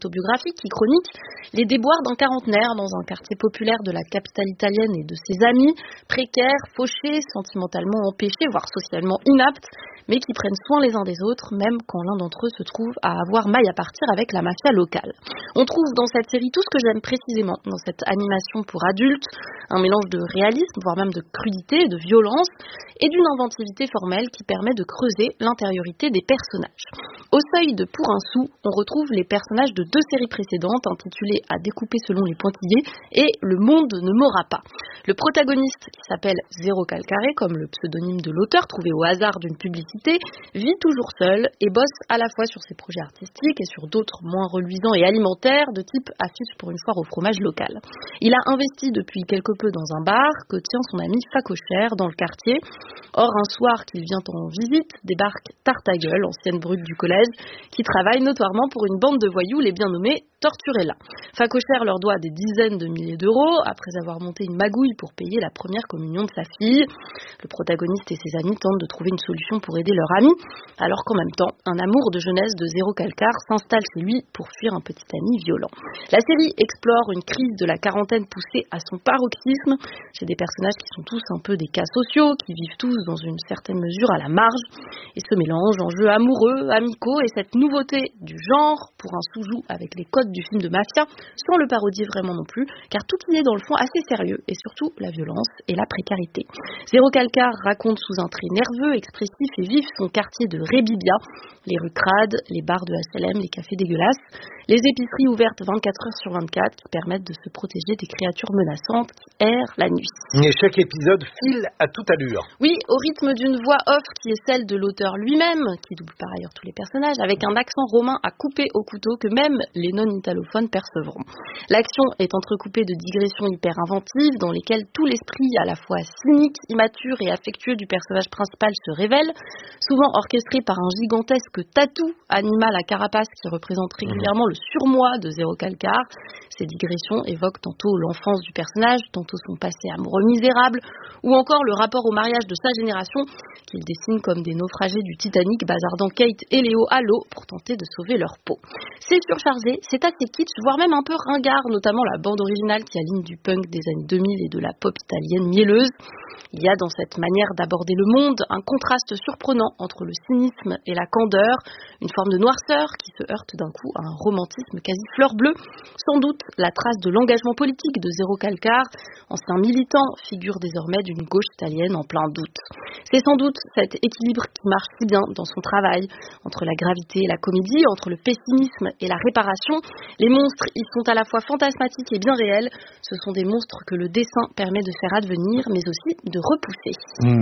autobiographique qui chronique les déboires d'un quarantenaire dans un quartier populaire de la capitale italienne et de ses amis, précaires, fauchés, sentimentalement empêchés, voire socialement inaptes, mais qui prennent soin les uns des autres, même quand l'un d'entre eux se trouve à avoir maille à partir avec la mafia locale. On trouve dans cette série tout ce que j'aime précisément dans cette animation pour adultes, un mélange de réalisme, voire même de crudité, de violence, et d'une inventivité formelle qui permet de creuser l'intériorité des personnages. Au seuil de Pour un sou, on retrouve les personnages de 2 séries précédentes intitulées À découper selon les pointillés et Le monde ne m'aura pas. Le protagoniste, qui s'appelle Zéro Calcaré, comme le pseudonyme de l'auteur trouvé au hasard d'une publicité, vit toujours seul et bosse à la fois sur ses projets artistiques et sur d'autres moins reluisants et alimentaires de type affiche pour une foire au fromage local. Il a investi depuis quelque peu dans un bar que tient son ami Facochère dans le quartier. Or, un soir qu'il vient en visite, débarque Tartagueule, ancienne brute du collège, qui travaille notoirement pour une bande de voyous, les bien nommés Torturella. Facochère leur doit des dizaines de milliers d'euros après avoir monté une magouille pour payer la première communion de sa fille. Le protagoniste et ses amis tentent de trouver une solution pour aider leur ami, alors qu'en même temps, un amour de jeunesse de Zéro Calcar s'installe chez lui pour fuir un petit ami violent. La série explore une crise de la quarantaine poussée à son paroxysme chez des personnages qui sont tous un peu des cas sociaux, qui vivent tous dans une certaine mesure à la marge, et se mélangent en jeux amoureux, amicaux, et cette nouveauté du genre pour un sous-joue avec les codes du film de mafia, sans le parodier vraiment non plus, car tout y est dans le fond assez sérieux, et surtout la violence et la précarité. Zéro Calcar raconte sous un trait nerveux, expressif et vif son quartier de Rébibia, les rues crades, les bars de HLM, les cafés dégueulasses, les épiceries ouvertes 24 heures sur 24 qui permettent de se protéger des créatures menaçantes qui errent la nuit. Et chaque épisode file à toute allure. Oui, au rythme d'une voix off qui est celle de l'auteur lui-même, qui double par ailleurs tous les personnages, avec un accent romain à couper au couteau que même les non-italophones percevront. L'action est entrecoupée de digressions hyper inventives dans lesquelles tout l'esprit à la fois cynique, immature et affectueux du personnage principal se révèle, souvent orchestré par un gigantesque tatou animal à carapace qui représente régulièrement le surmoi de Zéro Calcar. Ces digressions évoquent tantôt l'enfance du personnage, tantôt son passé amoureux misérable, ou encore le rapport au mariage de sa génération, qu'il dessine comme des naufragés du Titanic bazardant Kate et Léo à l'eau pour tenter de sauver leur peau. C'est surchargé, c'est assez kitsch, voire même un peu ringard, notamment la bande originale qui aligne du punk des années 2000 et de la pop italienne mielleuse. Il y a dans cette manière d'aborder le monde un contraste surprenant entre le cynisme et la candeur, une forme de noirceur qui se heurte d'un coup à un romantisme quasi fleur bleue, sans doute la trace de l'engagement politique de Zéro Calcar, ancien militant, figure désormais d'une gauche italienne en plein doute. C'est sans doute cet équilibre qui marche si bien dans son travail, entre la gravité et la comédie, entre le pessimisme et la réparation. Les monstres, ils sont à la fois fantasmatiques et bien réels. Ce sont des monstres que le dessin permet de faire advenir, mais aussi de repousser.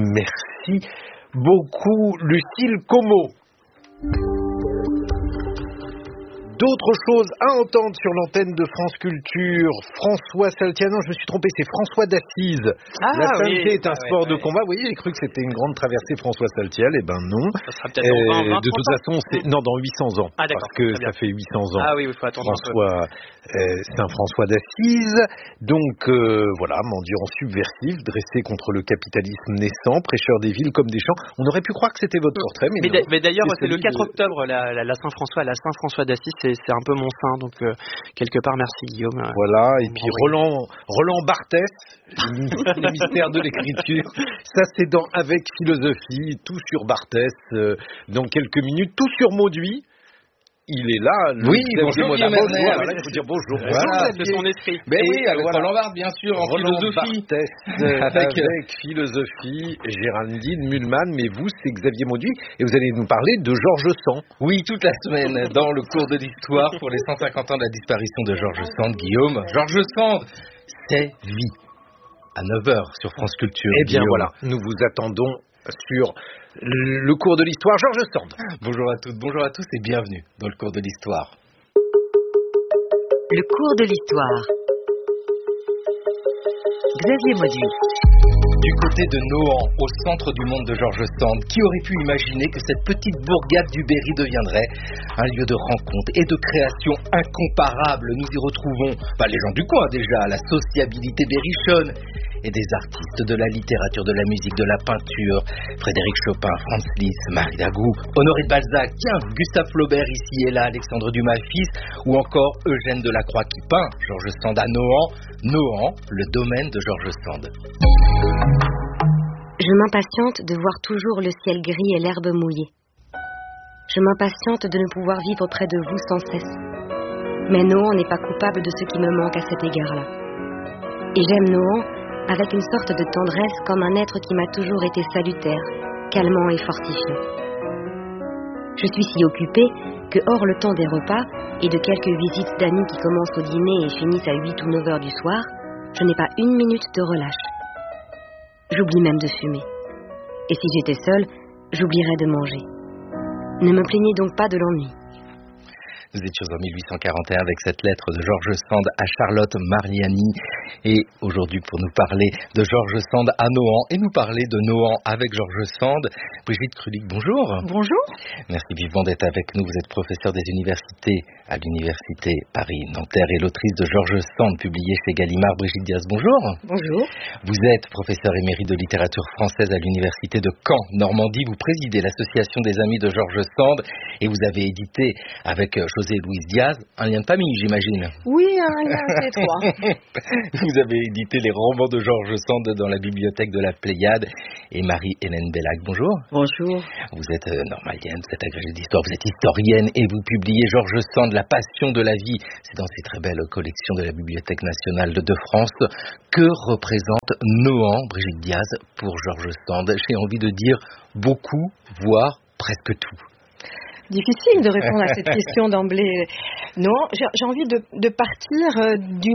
Merci beaucoup, Lucille Como. D'autres choses à entendre sur l'antenne de France Culture. François Saltier, non, je me suis trompé, c'est François d'Assise. La sainteté est un sport de combat. Vous voyez, j'ai cru que c'était une grande traversée François Saltier. Eh ben non. Ça sera peut-être dans 20, de toute façon, non, dans 800 ans. Parce que ça fait 800 ans. Ah oui, il faut attendre François, Saint François d'Assise. Donc, voilà, mendiant subversif, dressé contre le capitalisme naissant, prêcheur des villes comme des champs. On aurait pu croire que c'était votre portrait, mais d'ailleurs, c'est le 4 octobre, la Saint-François, la Saint-François d'Assise, c'est un peu mon saint, donc quelque part, merci Guillaume. Voilà, et puis Roland Barthès, le mystère de l'écriture, ça c'est dans Avec philosophie, tout sur Barthès, dans quelques minutes, tout sur Mauduit. Il est là. Oui, bonjour. Il faut dire bonjour. Voilà, c'est son esprit. Mais oui, avec Roland Barthes, bien sûr, en philosophie. Avec philosophie, Géraldine Mühlmann, mais vous, c'est Xavier Mauduit, et vous allez nous parler de Georges Sand. Oui, toute la semaine, dans le cours de l'histoire, pour les 150 ans de la disparition de Georges Sand, Guillaume. Georges Sand, c'est vie. À 9h sur France Culture. Eh bien voilà, nous vous attendons sur le cours de l'histoire. Georges Sand. Bonjour à toutes, bonjour à tous et bienvenue dans le cours de l'histoire. Le cours de l'histoire. Xavier Mauduit. Du côté de Nohant, au centre du monde de Georges Sand, qui aurait pu imaginer que cette petite bourgade du Berry deviendrait un lieu de rencontre et de création incomparable. Nous y retrouvons les gens du coin déjà, la sociabilité berrichonne. et des artistes de la littérature, de la musique, de la peinture. Frédéric Chopin, Franz Liszt, Marie Dagout, Honoré de Balzac, tiens, Gustave Flaubert ici et là, Alexandre Dumas fils, ou encore Eugène Delacroix qui peint George Sand à Nohant. Nohant, le domaine de George Sand. Je m'impatiente de voir toujours le ciel gris et l'herbe mouillée. Je m'impatiente de ne pouvoir vivre près de vous sans cesse. Mais Nohant n'est pas coupable de ce qui me manque à cet égard-là. Et j'aime Nohant avec une sorte de tendresse comme un être qui m'a toujours été salutaire, calmant et fortifiant. Je suis si occupée que hors le temps des repas et de quelques visites d'amis qui commencent au dîner et finissent à 8 ou 9 heures du soir, je n'ai pas une minute de relâche. J'oublie même de fumer. Et si j'étais seule, j'oublierais de manger. Ne me plaignez donc pas de l'ennui. Nous étions en 1841 avec cette lettre de George Sand à Charlotte Mariani. Et aujourd'hui, pour nous parler de George Sand à Nohant et nous parler de Nohant avec George Sand, Brigitte Krulik, bonjour. Bonjour. Merci vivement d'être avec nous. Vous êtes professeure des universités à l'université Paris-Nanterre et l'autrice de George Sand, publié chez Gallimard. Brigitte Diaz, bonjour. Bonjour. Vous êtes professeure émérite de littérature française à l'université de Caen, Normandie. Vous présidez l'association des amis de George Sand et vous avez édité avec José Luis Diaz un lien de famille, j'imagine. Oui, un lien assez étroit. Vous avez édité les romans de George Sand dans la bibliothèque de la Pléiade. Et Marie-Hélène Bellac, bonjour. Bonjour. Vous êtes normalienne, vous êtes agrégée d'histoire, vous êtes historienne et vous publiez George Sand, La passion de la vie. C'est dans ces très belles collections de la Bibliothèque nationale de France. Que représente Nohant, Brigitte Diaz, pour George Sand? J'ai envie de dire beaucoup, voire presque tout. Difficile de répondre à cette question d'emblée. Non, j'ai envie de partir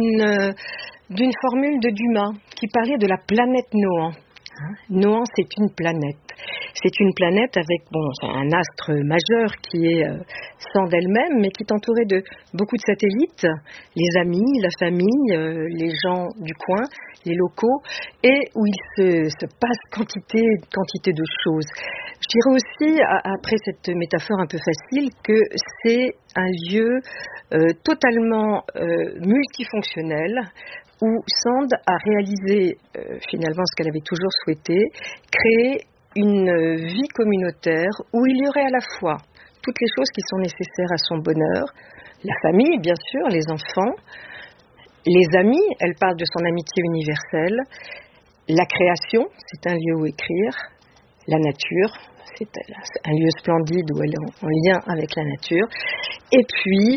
d'une formule de Dumas qui parlait de la planète Nohant. Nohant, c'est une planète. C'est une planète avec un astre majeur qui est Sand elle-même, mais qui est entouré de beaucoup de satellites, les amis, la famille, les gens du coin, les locaux, et où il se passe quantité de choses. Je dirais aussi, après cette métaphore un peu facile, que c'est un lieu totalement multifonctionnel, où Sand a réalisé finalement ce qu'elle avait toujours souhaité, créer une vie communautaire où il y aurait à la fois toutes les choses qui sont nécessaires à son bonheur, la famille bien sûr, les enfants, les amis, elle parle de son amitié universelle, la création, c'est un lieu où écrire, la nature, c'est un lieu splendide où elle est en lien avec la nature, et puis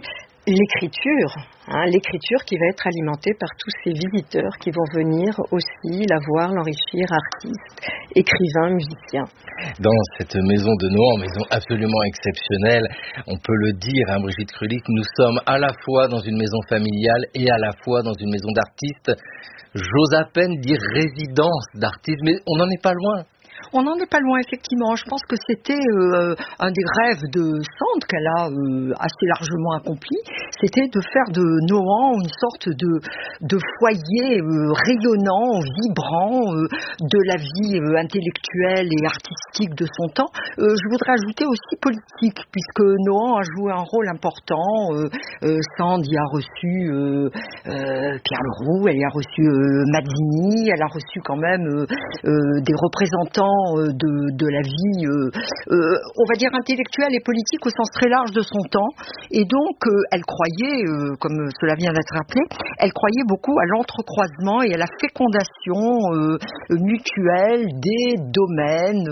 l'écriture qui va être alimentée par tous ces visiteurs qui vont venir aussi la voir, l'enrichir, artistes, écrivains, musiciens. Dans cette maison de Nohant, maison absolument exceptionnelle, on peut le dire, Brigitte Krulik, nous sommes à la fois dans une maison familiale et à la fois dans une maison d'artistes. J'ose à peine dire résidence d'artistes, mais on n'en est pas loin. On n'en est pas loin, effectivement. Je pense que c'était un des rêves de Sand qu'elle a assez largement accompli. C'était de faire de Nohant une sorte de foyer rayonnant, vibrant de la vie intellectuelle et artistique de son temps. Je voudrais ajouter aussi politique, puisque Nohant a joué un rôle important. Sand y a reçu Pierre Leroux, elle y a reçu Mazzini, elle a reçu quand même des représentants de la vie, on va dire intellectuelle et politique au sens très large de son temps. Et donc, elle croyait, comme cela vient d'être rappelé, elle croyait beaucoup à l'entrecroisement et à la fécondation mutuelle des domaines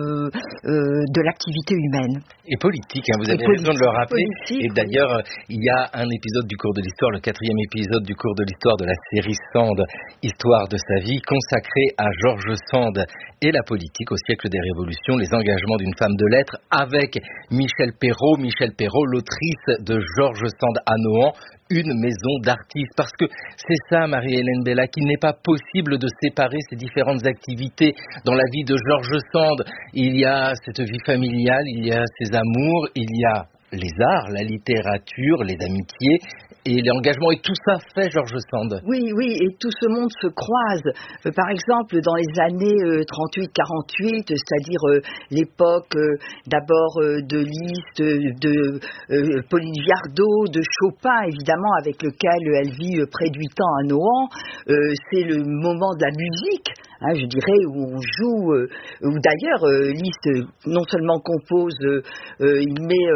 de l'activité humaine. Et politique, vous avez raison de le rappeler. Et d'ailleurs, il y a un épisode du cours de l'histoire, le 4e épisode du cours de l'histoire de la série Sand, Histoire de sa vie, consacré à George Sand et la politique au siècle des révolutions, les engagements d'une femme de lettres, avec Michel Perrault, l'autrice de George Sand à Nohant, une maison d'artistes. Parce que c'est ça, Marie-Hélène Bellac, qu'il n'est pas possible de séparer ces différentes activités dans la vie de George Sand. Il y a cette vie familiale, il y a ses amours, il y a les arts, la littérature, les amitiés et l'engagement, et tout ça fait George Sand. Oui, et tout ce monde se croise. Par exemple, dans les années 38-48, c'est-à-dire l'époque d'abord de Liszt, de Polyviardot, de Chopin, évidemment, avec lequel elle vit près de 8 ans à Nohant, c'est le moment de la musique. je dirais, où on joue, où d'ailleurs Liszt non seulement compose, il met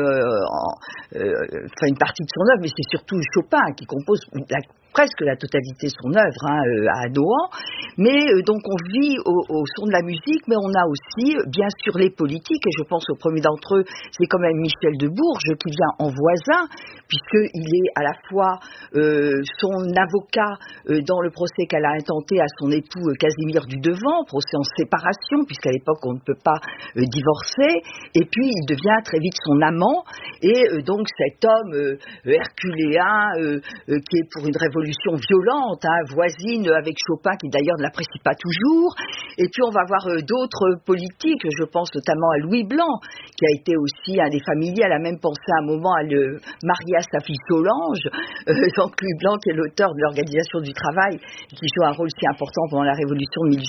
une partie de son œuvre, mais c'est surtout Chopin qui compose presque la totalité de son œuvre à Nohant, mais donc on vit au son de la musique, mais on a aussi bien sûr les politiques, et je pense au premier d'entre eux, c'est quand même Michel de Bourges qui vient en voisin, puisqu'il est à la fois son avocat dans le procès qu'elle a intenté à son époux Casimir du Devant, procès en séparation, puisqu'à l'époque on ne peut pas divorcer, et puis il devient très vite son amant, et donc cet homme herculéen qui est pour une révolution violente, voisine avec Chopin qui d'ailleurs ne l'apprécie pas toujours, et puis on va voir d'autres politiques, je pense notamment à Louis Blanc qui a été aussi un des familiers, elle a même pensé à un moment à le marier à sa fille Solange, donc Louis Blanc qui est l'auteur de l'organisation du travail qui joue un rôle si important pendant la révolution de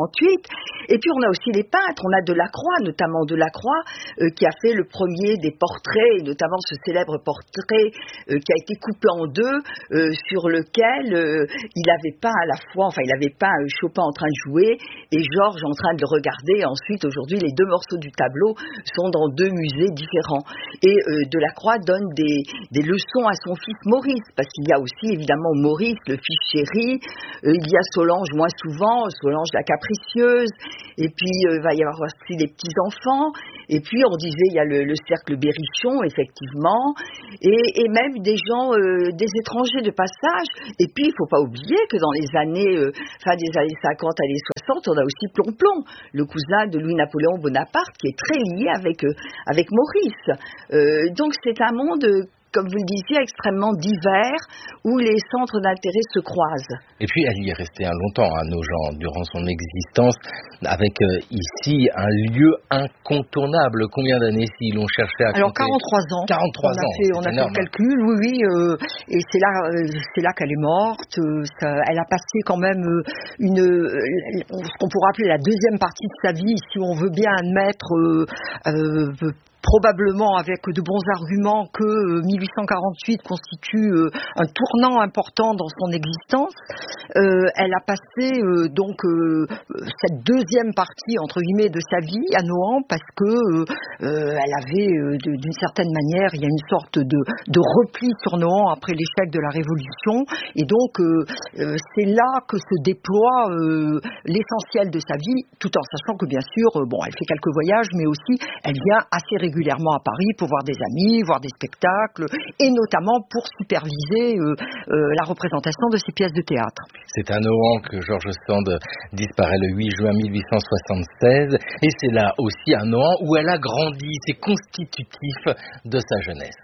1848, et puis on a aussi les peintres, on a Delacroix, notamment Delacroix qui a fait le premier des portraits, et notamment ce célèbre portrait qui a été coupé en deux sur lequel il n'avait pas à la fois, il n'avait pas Chopin en train de jouer et Georges en train de le regarder. Ensuite, aujourd'hui, les deux morceaux du tableau sont dans deux musées différents. Et Delacroix donne des leçons à son fils Maurice, parce qu'il y a aussi évidemment Maurice, le fils chéri, il y a Solange moins souvent, Solange la capricieuse, et puis il va y avoir aussi les petits-enfants, et puis on disait il y a le cercle Berrichon, effectivement, et même des gens, des étrangers de passage. Et puis, il ne faut pas oublier que dans les années, fin des années 50, années 60, on a aussi Plomplon, le cousin de Louis-Napoléon Bonaparte, qui est très lié avec Maurice. Donc, c'est un monde, comme vous le disiez, extrêmement divers, où les centres d'intérêt se croisent. Et puis, elle y est restée longtemps, Nogent, durant son existence, avec ici un lieu incontournable. Combien d'années, si l'on cherchait à compter? Alors, 43 ans. 43 ans. On a fait le calcul, oui, et c'est là qu'elle est morte. Elle a passé quand même ce qu'on pourrait appeler la deuxième partie de sa vie, si on veut bien admettre probablement avec de bons arguments que 1848 constitue un tournant important dans son existence. Elle a passé cette deuxième partie entre guillemets de sa vie à Nohant parce que elle avait d'une certaine manière, il y a une sorte de repli sur Nohant après l'échec de la Révolution, et donc c'est là que se déploie l'essentiel de sa vie, tout en sachant que bien sûr, elle fait quelques voyages, mais aussi elle vient assez régulièrement à Paris pour voir des amis, voir des spectacles, et notamment pour superviser la représentation de ses pièces de théâtre. C'est à Nohant que George Sand disparaît le 8 juin 1876, et c'est là aussi à Nohant où elle a grandi. C'est constitutif de sa jeunesse.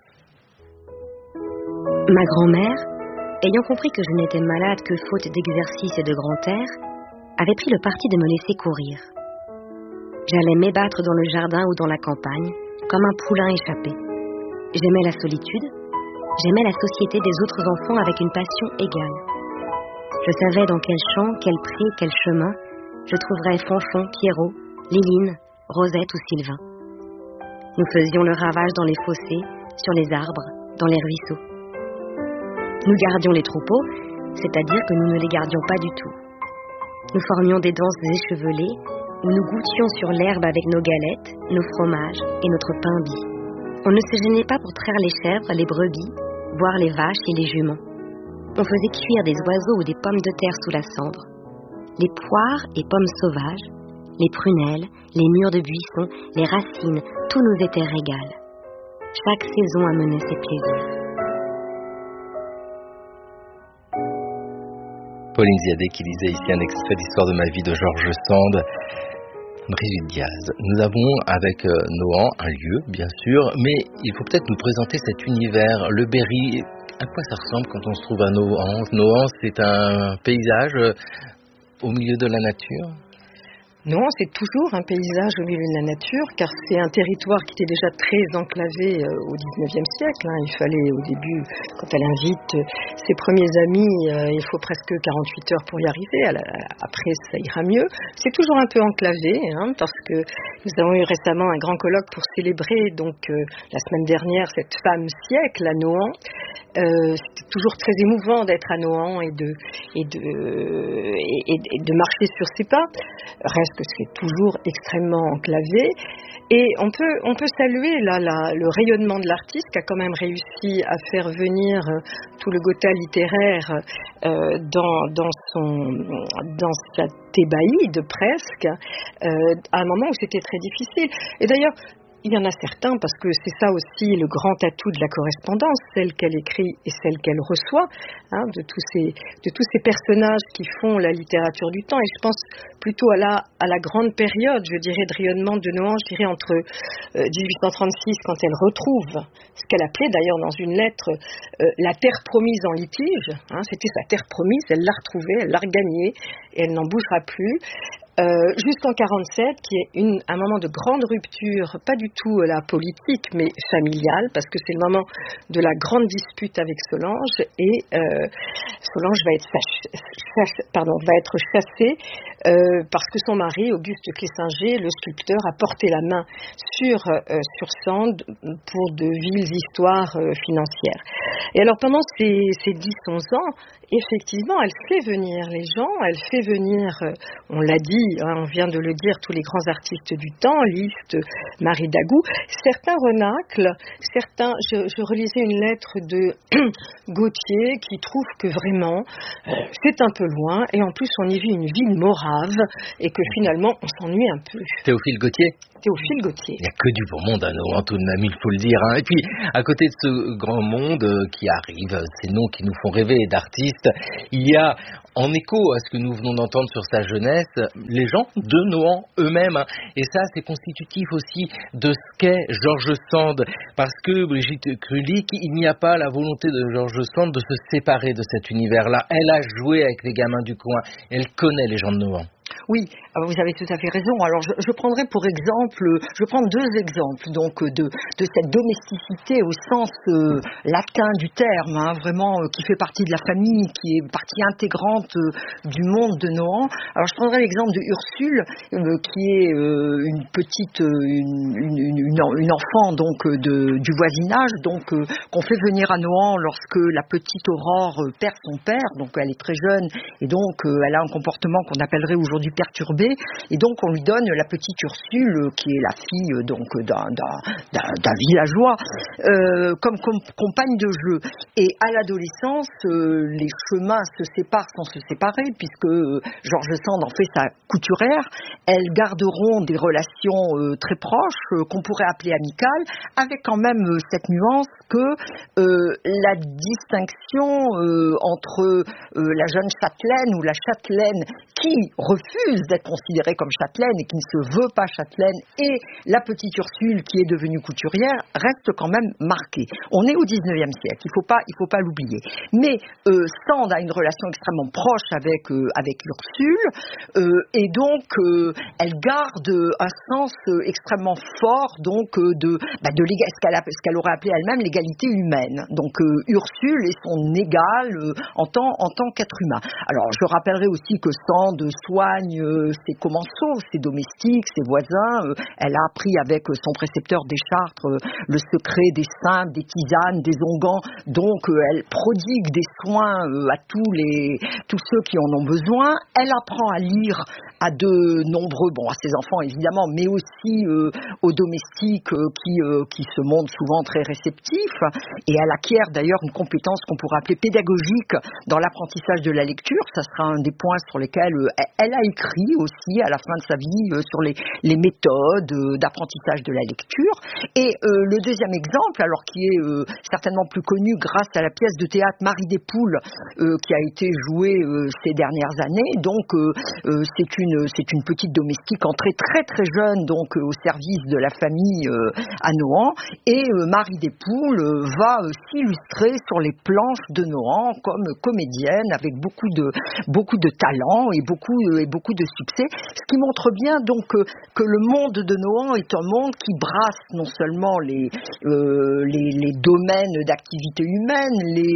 Ma grand-mère, ayant compris que je n'étais malade que faute d'exercice et de grand air, avait pris le parti de me laisser courir. J'allais m'ébattre dans le jardin ou dans la campagne, comme un poulain échappé. J'aimais la solitude, j'aimais la société des autres enfants avec une passion égale. Je savais dans quel champ, quel pré, quel chemin, je trouverais Fanfan, Pierrot, Liline, Rosette ou Sylvain. Nous faisions le ravage dans les fossés, sur les arbres, dans les ruisseaux. Nous gardions les troupeaux, c'est-à-dire que nous ne les gardions pas du tout. Nous formions des danses échevelées, où nous goûtions sur l'herbe avec nos galettes, nos fromages et notre pain bis. On ne se gênait pas pour traire les chèvres, les brebis, boire les vaches et les juments. On faisait cuire des oiseaux ou des pommes de terre sous la cendre. Les poires et pommes sauvages, les prunelles, les mûres de buisson, les racines, tout nous était régal. Chaque saison amenait ses plaisirs. Pauline Ziadé qui lisait ici un extrait d'Histoire de ma vie de George Sand. Brigitte Diaz, nous avons avec Nohant un lieu, bien sûr, mais il faut peut-être nous présenter cet univers, le Berry. À quoi ça ressemble quand on se trouve à Nohant? Nohant, c'est un paysage au milieu de la nature? Non, c'est toujours un paysage au milieu de la nature, car c'est un territoire qui était déjà très enclavé au XIXe siècle. Il fallait au début, quand elle invite ses premiers amis, il faut presque 48 heures pour y arriver. Après, ça ira mieux. C'est toujours un peu enclavé, parce que nous avons eu récemment un grand colloque pour célébrer, la semaine dernière, cette femme siècle à Nohant. C'était toujours très émouvant d'être à Nohant et de marcher sur ses pas. Reste que c'est toujours extrêmement enclavé. Et on peut saluer là le rayonnement de l'artiste qui a quand même réussi à faire venir tout le Gotha littéraire dans sa thébaïde presque, à un moment où c'était très difficile. Et d'ailleurs, il y en a certains, parce que c'est ça aussi le grand atout de la correspondance, celle qu'elle écrit et celle qu'elle reçoit, de tous ces personnages qui font la littérature du temps. Et je pense plutôt à la grande période, je dirais, de rayonnement de Nohant, je dirais entre 1836, quand elle retrouve ce qu'elle appelait d'ailleurs dans une lettre la terre promise en litige. C'était sa terre promise, elle l'a retrouvée, elle l'a regagnée, et elle n'en bougera plus. Jusqu'en 47, qui est un moment de grande rupture, pas du tout la politique, mais familiale, parce que c'est le moment de la grande dispute avec Solange, et Solange va être chassée parce que son mari, Auguste Clessinger, le sculpteur, a porté la main sur Sand pour de viles histoires financières. Et alors pendant ces 10-11 ans, effectivement, elle fait venir les gens, elle fait venir, on l'a dit, on vient de le dire, tous les grands artistes du temps, Liszt, Marie Dagout, certains renaclent, je relisais une lettre de Gautier qui trouve que vraiment c'est un peu loin, et en plus on y vit une ville morave, et que finalement on s'ennuie un peu. Théophile Gautier. Théophile Gautier. Il n'y a que du beau monde à Nohant tout de même, il faut le dire. Et puis, à côté de ce grand monde qui arrive, ces noms qui nous font rêver d'artistes, il y a, en écho à ce que nous venons d'entendre sur sa jeunesse, les gens de Nohant eux-mêmes. Et ça, c'est constitutif aussi de ce qu'est George Sand. Parce que, Brigitte Krulik, il n'y a pas la volonté de George Sand de se séparer de cet univers-là. Elle a joué avec les gamins du coin. Elle connaît les gens de Nohant. Oui, vous avez tout à fait raison. Alors je prendrai pour exemple, je prends deux exemples donc de cette domesticité au sens latin du terme, vraiment qui fait partie de la famille, qui est partie intégrante du monde de Nohant. Alors je prendrai l'exemple de Ursule, qui est une petite, une enfant donc du voisinage, donc qu'on fait venir à Nohant lorsque la petite Aurore perd son père, donc elle est très jeune et donc elle a un comportement qu'on appellerait aujourd'hui perturbé, et donc on lui donne la petite Ursule qui est la fille donc d'un villageois comme compagne de jeu. Et à l'adolescence, les chemins se séparent sans se séparer, puisque George Sand en fait sa couturière. Elles garderont des relations très proches qu'on pourrait appeler amicales, avec quand même cette nuance que la distinction entre la jeune châtelaine ou la châtelaine qui refuse d'être considérée comme châtelaine et qui ne se veut pas châtelaine, et la petite Ursule qui est devenue couturière, reste quand même marquée. On est au 19e siècle, il faut pas l'oublier. Mais Sand a une relation extrêmement proche avec Ursule, et donc elle garde un sens extrêmement fort donc de ce qu'elle aurait appelé elle-même l'égalité humaine. Donc Ursule est son égale en tant qu'être humain. Alors je rappellerai aussi que Sand soigne ses commensaux, ses domestiques, ses voisins. Elle a appris avec son précepteur des Chartres le secret des simples, des tisanes, des onguents. Donc elle prodigue des soins à tous ceux qui en ont besoin. Elle apprend à lire à de nombreux, à ses enfants évidemment, mais aussi aux domestiques qui se montrent souvent très réceptifs. Et elle acquiert d'ailleurs une compétence qu'on pourrait appeler pédagogique dans l'apprentissage de la lecture. Ça sera un des points sur lesquels elle a écrit aussi à la fin de sa vie sur les méthodes d'apprentissage de la lecture. Et le deuxième exemple, alors qui est certainement plus connu grâce à la pièce de théâtre Marie des Poules qui a été jouée ces dernières années. Donc c'est une petite domestique entrée très très jeune donc au service de la famille à Nohant, et Marie des Poules va s'illustrer sur les planches de Nohant comme comédienne avec beaucoup de talent et beaucoup beaucoup de succès, ce qui montre bien donc que le monde de Nohant est un monde qui brasse non seulement les domaines d'activité humaine,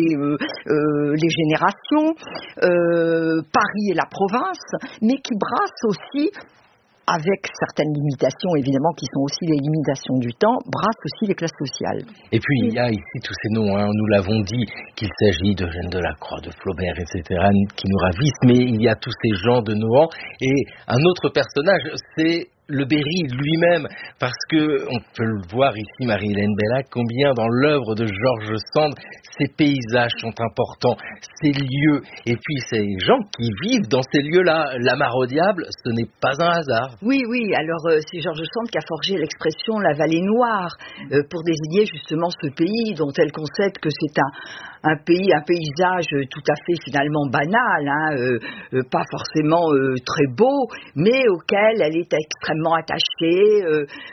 les générations, Paris et la province, mais qui brasse aussi, avec certaines limitations évidemment qui sont aussi les limitations du temps, brasse aussi les classes sociales. Et puis il y a ici tous ces noms, nous l'avons dit, qu'il s'agit d'Eugène Delacroix, de Flaubert, etc., qui nous ravissent, mais il y a tous ces gens de Nohant, et un autre personnage, c'est le Berry lui-même, parce que on peut le voir ici, Marie-Hélène Bellac, combien dans l'œuvre de George Sand, ces paysages sont importants, ces lieux, et puis ces gens qui vivent dans ces lieux-là. La Mare au Diable, ce n'est pas un hasard. Oui, alors c'est George Sand qui a forgé l'expression la vallée noire, pour désigner justement ce pays dont elle concède que c'est un paysage tout à fait finalement banal, pas forcément très beau, mais auquel elle est extrêmement attachée,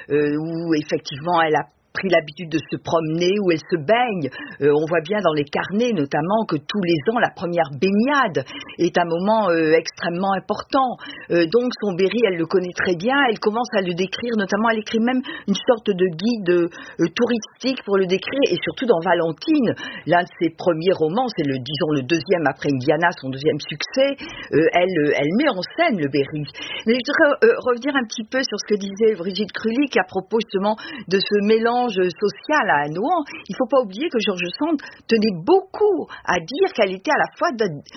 où effectivement elle a pris l'habitude de se promener, où elle se baigne. On voit bien dans les carnets notamment que tous les ans la première baignade est un moment extrêmement important. Donc son Berry, elle le connaît très bien, elle commence à le décrire, notamment elle écrit même une sorte de guide touristique pour le décrire, et surtout dans Valentine, l'un de ses premiers romans, c'est le deuxième après Indiana, son deuxième succès, elle met en scène le Berry. Mais je voudrais revenir un petit peu sur ce que disait Brigitte Krulik à propos justement de ce mélange social à Nohant. Il ne faut pas oublier que George Sand tenait beaucoup à dire qu'elle était à la fois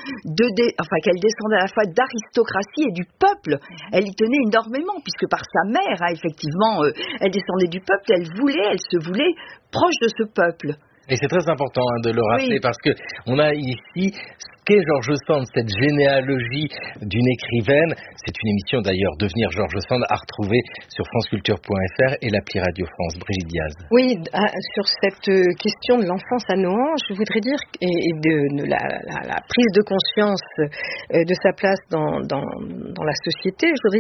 qu'elle descendait à la fois d'aristocratie et du peuple. Elle y tenait énormément, puisque par sa mère, effectivement, elle descendait du peuple, elle se voulait proche de ce peuple. Et c'est très important de le rappeler, parce que on a ici ce qu'est George Sand, cette généalogie d'une écrivaine. C'est une émission d'ailleurs, Devenir George Sand, à retrouver sur franceculture.fr et l'appli Radio France. Brigitte Diaz. Oui, sur cette question de l'enfance à Nohant, je voudrais dire, et de la prise de conscience de sa place dans la société, je voudrais